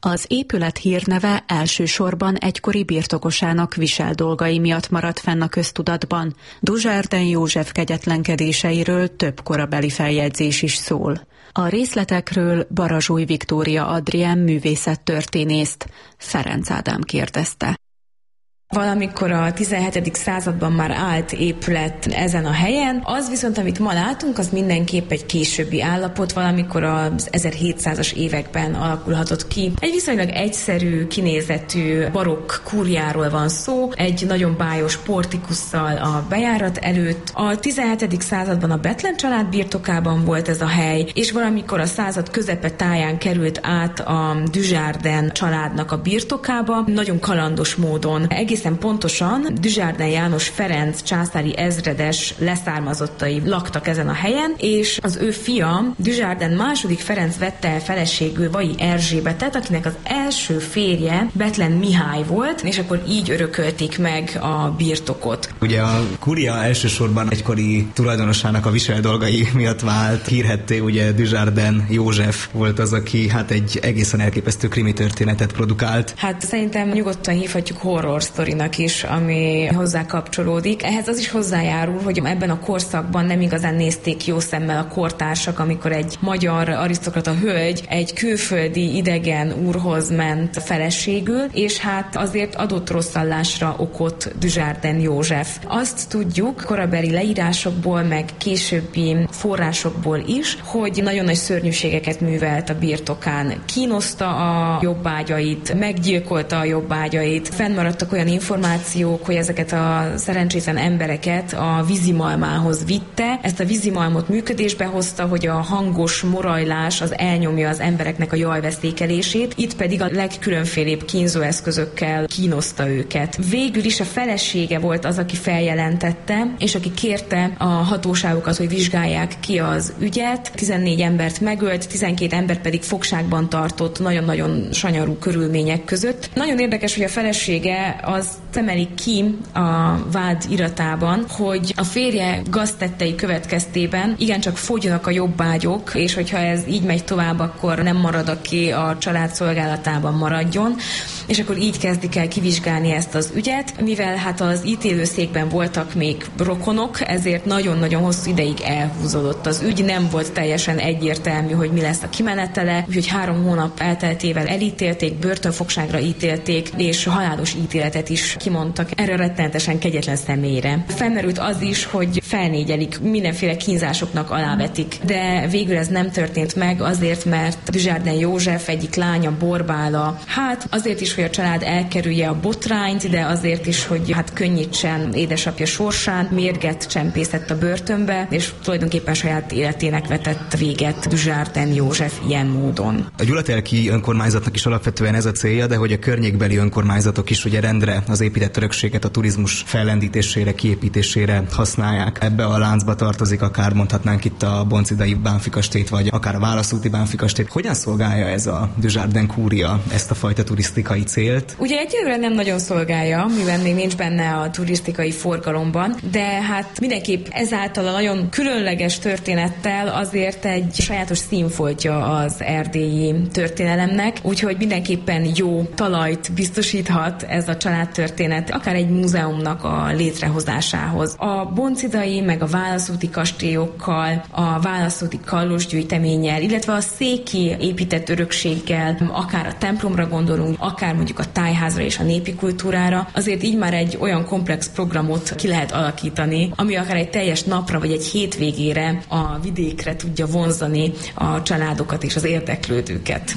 Az épület hírneve elsősorban egykori birtokosának viseldolgai miatt maradt fenn a köztudatban. Dujardin József kegyetlenkedéseiről több korabeli feljegyzés is szól. A részletekről Barazsúj Viktória Adrien művészettörténészt Ferenc Ádám kérdezte. Valamikor a tizenhetedik században már állt épület ezen a helyen, az viszont, amit ma látunk, az mindenképp egy későbbi állapot, valamikor az ezerhétszázas években alakulhatott ki. Egy viszonylag egyszerű, kinézetű barokk kúriáról van szó, egy nagyon bájos portikusszal a bejárat előtt. A tizenhetedik században a Bethlen család birtokában volt ez a hely, és valamikor a század közepe táján került át a Dujardin családnak a birtokába, nagyon kalandos módon. Egészen pontosan Dujardin János Ferenc császári ezredes leszármazottai laktak ezen a helyen, és az ő fia Dujardin második Ferenc vette el feleségül Vai Erzsébetet, akinek az első férje Bethlen Mihály volt, és akkor így örökölték meg a birtokot. Ugye a kúria elsősorban egykori tulajdonosának a viseldolgai miatt vált hírhedté, ugye Dujardin József volt az, aki hát egy egészen elképesztő krimi történetet produkált. Hát szerintem nyugodtan hívhatjuk horror sztorinak is, ami hozzá kapcsolódik. Ehhez az is hozzájárul, hogy ebben a korszakban nem igazán nézték jó szemmel a kortársak, amikor egy magyar arisztokrata hölgy egy külföldi idegen úrhoz ment feleségül, és hát azért adott rosszallásra okot Dujardin József. Azt tudjuk korabeli leírásokból, meg későbbi forrásokból is, hogy nagyon nagy szörnyűségeket művelt a birtokán. Kínoszta a jobbágyait, meggyilkolta a jobbágyait, fennmaradtak olyan információk, hogy ezeket a szerencsétlen embereket a vízimalmához vitte. Ezt a vízimalmot működésbe hozta, hogy a hangos morajlás az elnyomja az embereknek a jajvesztékelését, itt pedig a legkülönfélébb kínzóeszközökkel kínoszta őket. Végül is a felesége volt az, aki feljelentette, és aki kérte a hatóságokat, hogy vizsgálják ki az ügyet. tizennégy embert megölt, tizenkét ember pedig fogságban tartott nagyon-nagyon sanyarú körülmények között. Nagyon érdekes, hogy a felesége az emelik ki a vád iratában, hogy a férje gaztettei következtében igencsak fogynak a jobbágyok, és hogyha ez így megy tovább, akkor nem marad, aki a család szolgálatában maradjon, és akkor így kezdik el kivizsgálni ezt az ügyet. Mivel hát az ítélőszékben voltak még rokonok, ezért nagyon-nagyon hosszú ideig elhúzódott az ügy, nem volt teljesen egyértelmű, hogy mi lesz a kimenetele, úgyhogy három hónap elteltével elítélték, börtönfogságra ítélték, és halálos ítéletet is kimondtak erre a rettenetesen kegyetlen személyre. Felmerült az is, hogy felnégyelik, mindenféle kínzásoknak alávetik, de végül ez nem történt meg azért, mert Dujardin József egyik lánya, Borbála, hát azért is, hogy a család elkerülje a botrányt, de azért is, hogy hát könnyítsen édesapja sorsán, mérget csempészett a börtönbe, és tulajdonképpen saját életének vetett véget Dujardin József ilyen módon. A gyulatelki önkormányzatnak is alapvetően ez a célja, de hogy a környékbeli önkormányzatok is ugye rendre az épített örökséget a turizmus fellendítésére, kiépítésére használják. Ebbe a láncba tartozik akár mondhatnánk itt a Boncidai Bánfikastélyt, vagy akár a Válaszúti Bánfikastélyt. Hogyan szolgálja ez a Dujardin kúria ezt a fajta turisztikai célt? Ugye egyelőre nem nagyon szolgálja, mivel még nincs benne a turisztikai forgalomban, de hát mindenképp ezáltal a nagyon különleges történettel azért egy sajátos színfoltja az erdélyi történelemnek, úgyhogy mindenképpen jó talajt biztosíthat ez a családtörténet, akár egy múzeumnak a létrehozásához. A boncidai meg a válaszúti kastélyokkal, a válaszúti kallosgyűjteménnyel, illetve a széki épített örökséggel, akár a templomra gondolunk, akár mondjuk a tájházra és a népi kultúrára, azért így már egy olyan komplex programot ki lehet alakítani, ami akár egy teljes napra vagy egy hétvégére a vidékre tudja vonzani a családokat és az érdeklődőket.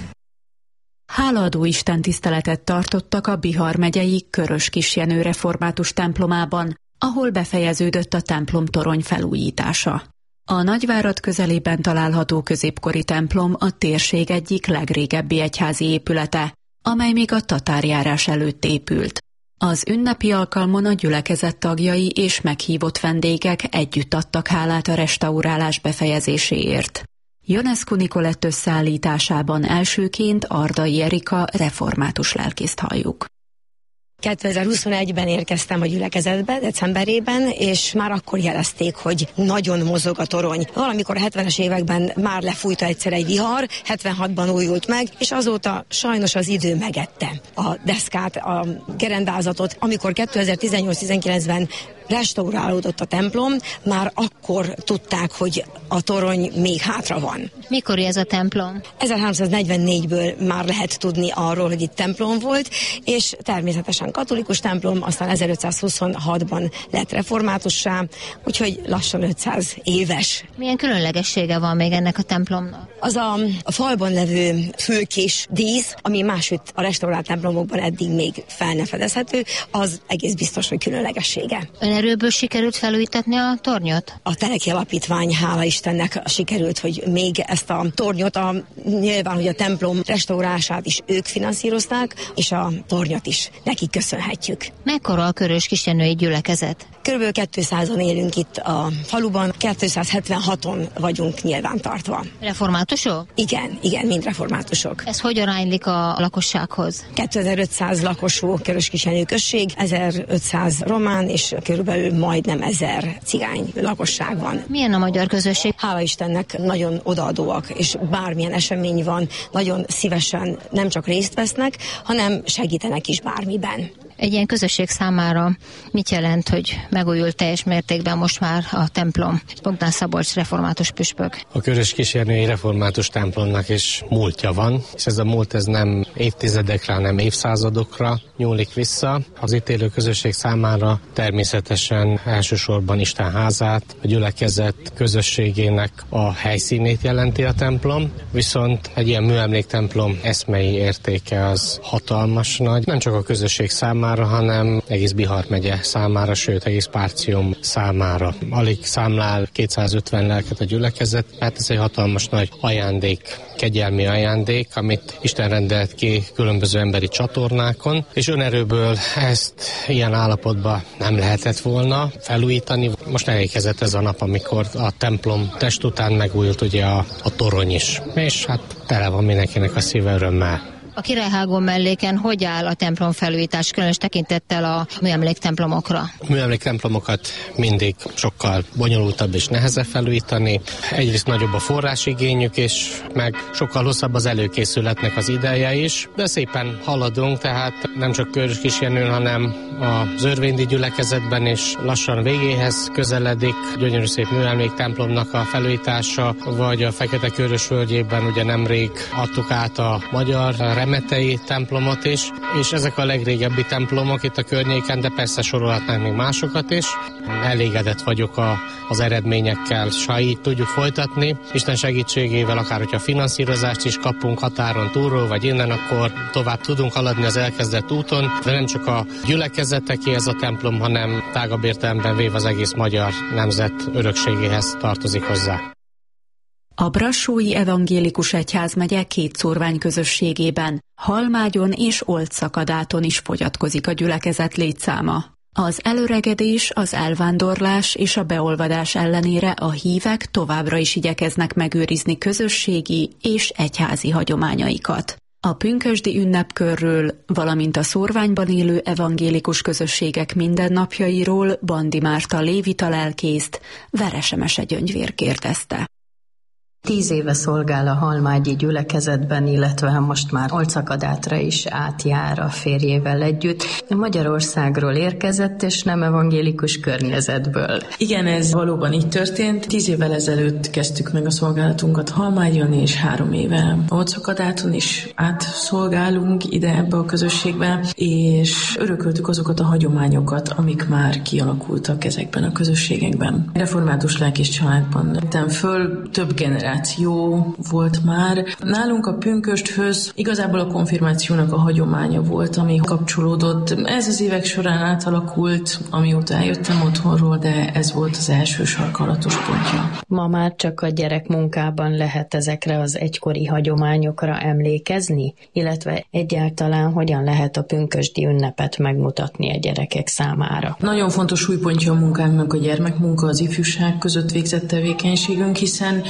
Hálaadó istentiszteletet tartottak a Bihar megyei Körös-Kisjenő református templomában, ahol befejeződött a templom torony felújítása. A Nagyvárad közelében található középkori templom a térség egyik legrégebbi egyházi épülete, amely még a tatárjárás előtt épült. Az ünnepi alkalmon a gyülekezet tagjai és meghívott vendégek együtt adtak hálát a restaurálás befejezéséért. Ionescu Nikolett összeállításában elsőként Ardai Erika református lelkészt halljuk. kétezer-huszonegyben érkeztem a gyülekezetbe, decemberében, és már akkor jelezték, hogy nagyon mozog a torony. Valamikor a hetvenes években már lefújta egyszer egy vihar, hetvenhatban újult meg, és azóta sajnos az idő megette a deszkát, a gerendázatot. Amikor kétezer-tizennyolc-tizenkilencben restaurálódott a templom, már akkor tudták, hogy a torony még hátra van. Mikor ez a templom? ezerháromszáznegyvennégyből már lehet tudni arról, hogy itt templom volt, és természetesen katolikus templom, aztán ezerötszázhuszonhatban lett reformátussá, úgyhogy lassan ötszáz éves. Milyen különlegessége van még ennek a templomnak? Az a, a falban levő fülkés dísz, ami másütt a restaurált templomokban eddig még fel ne fedezhető, az egész biztos, hogy különlegessége. Önerőből sikerült felújítatni a tornyot? A Teleki Alapítvány, hála Istennek, sikerült, hogy még ezt a tornyot, a, nyilván, hogy a templom restaurálását is ők finanszírozták, és a tornyot is nekik köszönhetjük. Mekkora a Körös Kisjenői gyülekezet? Körülbelül kétszázen élünk itt a faluban, kétszázhetvenhaton vagyunk nyilvántartva. Reformátusok? Igen, igen, mind reformátusok. Ez hogy aránylik a lakossághoz? kétezer-ötszáz lakosú Körös-Kisjenő község, ezerötszáz román, és körülbelül majdnem ezer cigány lakosság van. Milyen a magyar közösség? Hála Istennek nagyon odaadóak, és bármilyen esemény van, nagyon szívesen nem csak részt vesznek, hanem segítenek is bármiben. Egy ilyen közösség számára mit jelent, hogy megújult teljes mértékben most már a templom? Bogdán Szabolcs református püspök. A Körös-Kisjenői református templomnak is múltja van, és ez a múlt ez nem évtizedekre, hanem évszázadokra nyúlik vissza. Az itt élő közösség számára természetesen elsősorban Isten házát, a gyülekezet közösségének a helyszínét jelenti a templom, viszont egy ilyen műemléktemplom eszmei értéke az hatalmas nagy, nem csak a közösség számára, hanem egész Bihar megye számára, sőt egész Párcium számára. Alig számlál kétszázötven lelket a gyülekezet, hát ez egy hatalmas nagy ajándék, kegyelmi ajándék, amit Isten rendelt ki különböző emberi csatornákon, és önerőből ezt ilyen állapotban nem lehetett volna felújítani. Most elérkezett ez a nap, amikor a templom test után megújult ugye a, a torony is, és hát tele van mindenkinek a szíve örömmel. A Királyhágó melléken hogy áll a templom felújítás, különös tekintettel a műemléktemplomakra? A műemléktemplomokat mindig sokkal bonyolultabb és nehezebb felújítani. Egyrészt nagyobb a forrásigényük, és meg sokkal hosszabb az előkészületnek az ideje is, de szépen haladunk, tehát nem csak Körös-Kisjenőn, hanem az örvéndi gyülekezetben is lassan végéhez közeledik. Gyönyörű szép műemléktemplomnak a felújítása, vagy a Fekete-Körös völgyében ugye nemrég adtuk át a magyar remetei templomot is, és ezek a legrégebbi templomok itt a környéken, de persze sorolhatnánk még másokat is. Elégedett vagyok a, az eredményekkel, s ha így tudjuk folytatni, Isten segítségével, akár hogyha finanszírozást is kapunk határon túlról, vagy innen, akkor tovább tudunk haladni az elkezdett úton, de nem csak a gyülekezeteké ez a templom, hanem tágabb értelemben véve az egész magyar nemzet örökségéhez tartozik hozzá. A Brassói Evangélikus Egyházmegye két szórvány közösségében, Halmágyon és Oldszakadáton is fogyatkozik a gyülekezet létszáma. Az előregedés, az elvándorlás és a beolvadás ellenére a hívek továbbra is igyekeznek megőrizni közösségi és egyházi hagyományaikat. A pünkösdi ünnepkörről, valamint a szórványban élő evangélikus közösségek mindennapjairól Bandi Márta lévita lelkészt Veresemese Gyöngyvér kérdezte. Tíz éve szolgál a halmágyi gyülekezetben, illetve most már Oldszakadátra is átjár a férjével együtt. Magyarországról érkezett, és nem evangélikus környezetből. Igen, ez valóban így történt. Tíz évvel ezelőtt kezdtük meg a szolgálatunkat Halmágyon, és három éve Oldszakadáton is átszolgálunk ide ebbe a közösségbe, és örököltük azokat a hagyományokat, amik már kialakultak ezekben a közösségekben. Református lelkész családban nőttem föl, több generáció volt már. Nálunk a pünkösthöz igazából a konfirmációnak a hagyománya volt, ami kapcsolódott. Ez az évek során átalakult, amióta eljöttem otthonról, de ez volt az első sarkalatos pontja. Ma már csak a gyerekmunkában lehet ezekre az egykori hagyományokra emlékezni, illetve egyáltalán hogyan lehet a pünkösdi ünnepet megmutatni a gyerekek számára. Nagyon fontos súlypontja a munkánknak a gyermekmunka, az ifjúság között végzett tevékenységünk, hiszen nem mond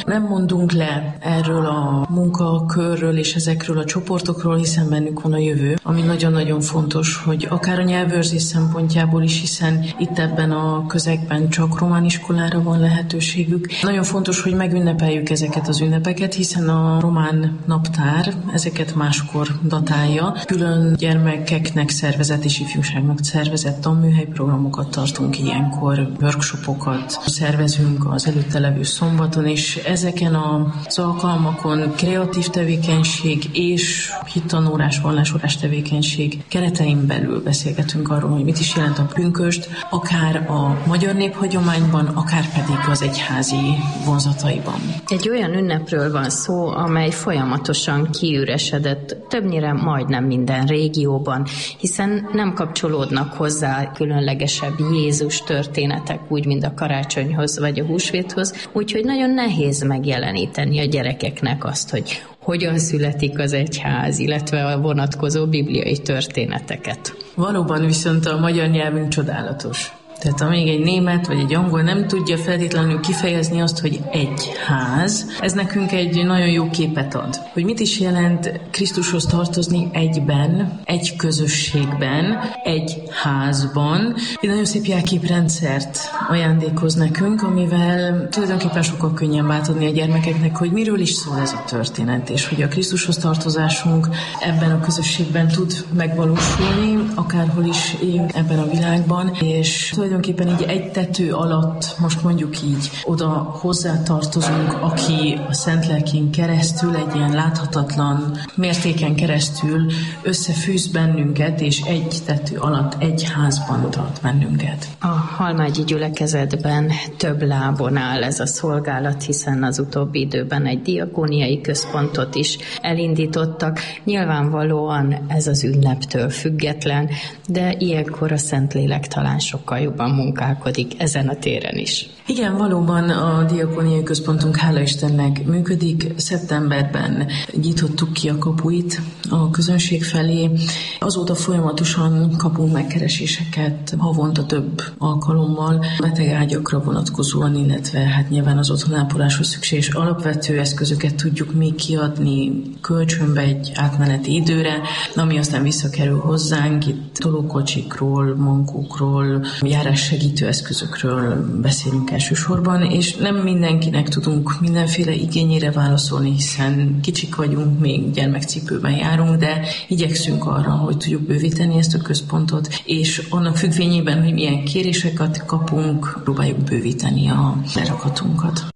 mondunk le erről a munkakörről és ezekről a csoportokról, hiszen bennük van a jövő, ami nagyon-nagyon fontos, hogy akár a nyelvőrzés szempontjából is, hiszen itt ebben a közegben csak román iskolára van lehetőségük. Nagyon fontos, hogy megünnepeljük ezeket az ünnepeket, hiszen a román naptár ezeket máskor datálja. Külön gyermekeknek szervezett és ifjúságnak szervezett tanműhely programokat tartunk ilyenkor, workshopokat szervezünk az előtte levő szombaton, és ezeken az alkalmakon kreatív tevékenység és hittanórás, vallásórás tevékenység keretein belül beszélgetünk arról, hogy mit is jelent a pünkösd, akár a magyar néphagyományban, akár pedig az egyházi vonzataiban. Egy olyan ünnepről van szó, amely folyamatosan kiüresedett, többnyire majdnem minden régióban, hiszen nem kapcsolódnak hozzá különlegesebb Jézus történetek, úgy, mint a karácsonyhoz vagy a húsvéthoz, úgyhogy nagyon nehéz megjeleníteni a gyerekeknek azt, hogy hogyan születik az egyház, illetve a vonatkozó bibliai történeteket. Valóban viszont a magyar nyelvünk csodálatos. Tehát amíg egy német vagy egy angol nem tudja feltétlenül kifejezni azt, hogy egy ház, ez nekünk egy nagyon jó képet ad. Hogy mit is jelent Krisztushoz tartozni egyben, egy közösségben, egy házban. Egy nagyon szép jelképrendszert ajándékoz nekünk, amivel tulajdonképpen sokkal könnyebb átadni a gyermekeknek, hogy miről is szól ez a történet, és hogy a Krisztushoz tartozásunk ebben a közösségben tud megvalósulni, akárhol is éljünk ebben a világban, és tulajdonképpen így egy tető alatt, most mondjuk így, oda hozzátartozunk, aki a Szent Lelkén keresztül, egy ilyen láthatatlan mértéken keresztül összefűz bennünket, és egy tető alatt, egy házban tart bennünket. A halmágyi gyülekezetben több lábon áll ez a szolgálat, hiszen az utóbbi időben egy diakóniai központot is elindítottak. Nyilvánvalóan ez az ünneptől független, de ilyenkor a Szentlélek talán sokkal jobban munkálkodik ezen a téren is. Igen, valóban a diakóniai központunk, hála Istennek, működik. Szeptemberben nyitottuk ki a kapuit a közönség felé. Azóta folyamatosan kapunk megkereséseket, havonta több alkalommal, betegágyakra vonatkozóan, illetve hát nyilván az otthonápoláshoz szükséges alapvető eszközöket tudjuk még kiadni kölcsönbe egy átmeneti időre, ami aztán visszakerül hozzánk. Itt tolókocsikról, mankókról, járássegítő eszközökről beszélünk elsősorban, és nem mindenkinek tudunk mindenféle igényére válaszolni, hiszen kicsik vagyunk, még gyermekcipőben járunk, de igyekszünk arra, hogy tudjuk bővíteni ezt a központot, és annak függvényében, hogy milyen kéréseket kapunk, próbáljuk bővíteni a lerakatunkat.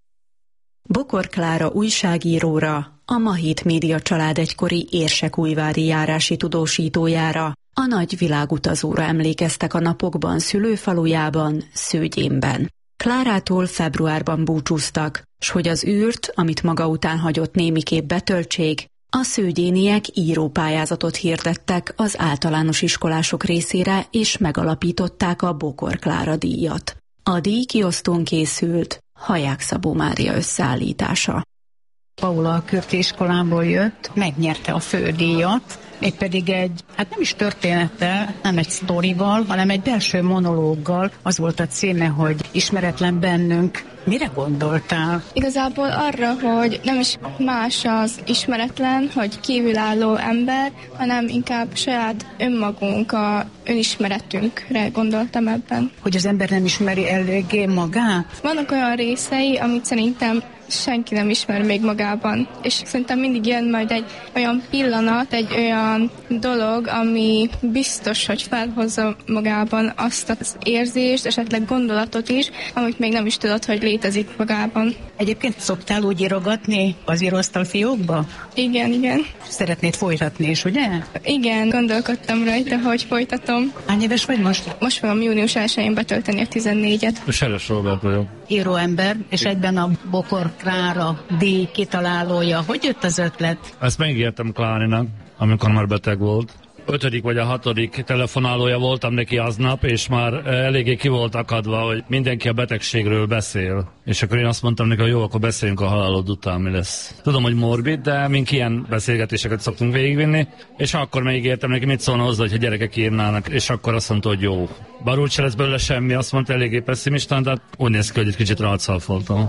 Bokor Klára újságíróra, a Mahit Média család egykori érsekújvári járási tudósítójára, a nagy világutazóra emlékeztek a napokban szülőfalujában, Szőgyénben. Klárától februárban búcsúztak, s hogy az űrt, amit maga után hagyott némiképp betöltsék, a szőgyéniek írópályázatot hirdettek az általános iskolások részére, és megalapították a Bokor Klára díjat. A díj kiosztón készült, Haják Szabó Mária összeállítása. Paula a Kürti iskolából jött, megnyerte a fődíjat, mégpedig egy, hát nem is történettel, nem egy sztorival, hanem egy belső monológgal. Az volt a címe, hogy Ismeretlen bennünk. Mire gondoltál? Igazából arra, hogy nem is más az ismeretlen, hogy kívülálló ember, hanem inkább saját önmagunk, a önismeretünkre gondoltam ebben. Hogy az ember nem ismeri eléggé magát? Vannak olyan részei, amit szerintem senki nem ismer még magában, és szerintem mindig jön majd egy olyan pillanat, egy olyan dolog, ami biztos, hogy felhozza magában azt az érzést, esetleg gondolatot is, amit még nem is tudod, hogy létezik magában. Egyébként szoktál úgy írogatni az íróasztal fiókba? Igen, igen. Szeretnéd folytatni is, ugye? Igen, gondolkodtam rajta, hogy folytatom. Hány éves vagy most? Most fogom június elsején betölteni a tizennégyet. Seres Robert vagyok. Íróember, és egyben a Bokor Klára díj kitalálója. Hogy jött az ötlet? Ezt megígértem Klárinak, amikor már beteg volt. Ötödik vagy a hatodik telefonálója voltam neki aznap, és már eléggé ki volt akadva, hogy mindenki a betegségről beszél. És akkor én azt mondtam neki, hogy jó, akkor beszéljünk a halálod után, mi lesz. Tudom, hogy morbid, de mink ilyen beszélgetéseket szoktunk végigvinni, és akkor megígértem neki, mit szólna hozzá, hogy a gyerekek írnának, és akkor azt mondta, hogy jó. Bár úgy se lesz belőle semmi, azt mondta, eléggé pessimistán, de úgy néz ki, hogy egy kicsit rácalfoltam.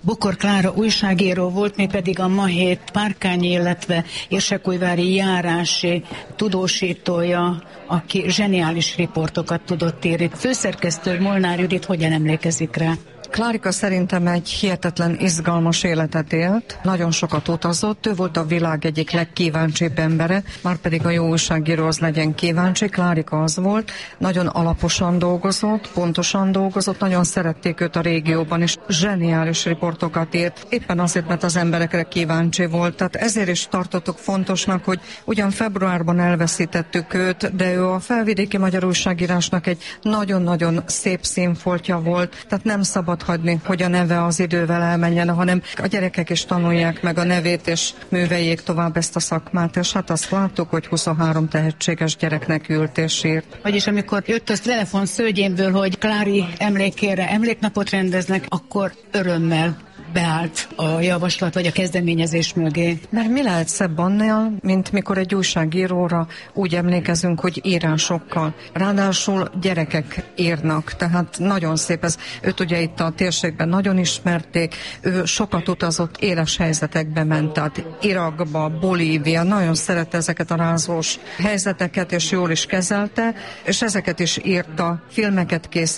Bokor Klára újságíró volt, mi pedig a Ma Hét Párkányi, illetve Érsekújvári járási tudósítója, aki zseniális riportokat tudott írni. Főszerkesztő Molnár Judit hogyan emlékezik rá? Klárika szerintem egy hihetetlen izgalmas életet élt, nagyon sokat utazott, ő volt a világ egyik legkíváncsibb embere, már pedig a jó újságíró az legyen kíváncsi, Klárika az volt, nagyon alaposan dolgozott, pontosan dolgozott, nagyon szerették őt a régióban, és zseniális riportokat írt, éppen azért, mert az emberekre kíváncsi volt, tehát ezért is tartottuk fontosnak, hogy ugyan februárban elveszítettük őt, de ő a felvidéki magyar újságírásnak egy nagyon-nagyon szép színfoltja volt, tehát nem szabad hagyni, hogy a neve az idővel elmenjen, hanem a gyerekek is tanulják meg a nevét, és műveljék tovább ezt a szakmát, és hát azt láttuk, hogy huszonhárom tehetséges gyereknek ült és írt. Vagyis amikor jött az telefon szőgyénből, hogy Klári emlékére emléknapot rendeznek, akkor örömmel beállt a javaslat vagy a kezdeményezés mögé. Mert mi lehet szebb annál, mint mikor egy újságíróra úgy emlékezünk, hogy írásokkal. Ráadásul gyerekek írnak, tehát nagyon szép ez. Őt ugye itt a térségben nagyon ismerték, ő sokat utazott, éles helyzetekbe ment, tehát Irakba, Bolívia, nagyon szerette ezeket a rázós helyzeteket, és jól is kezelte, és ezeket is írta, filmeket készített,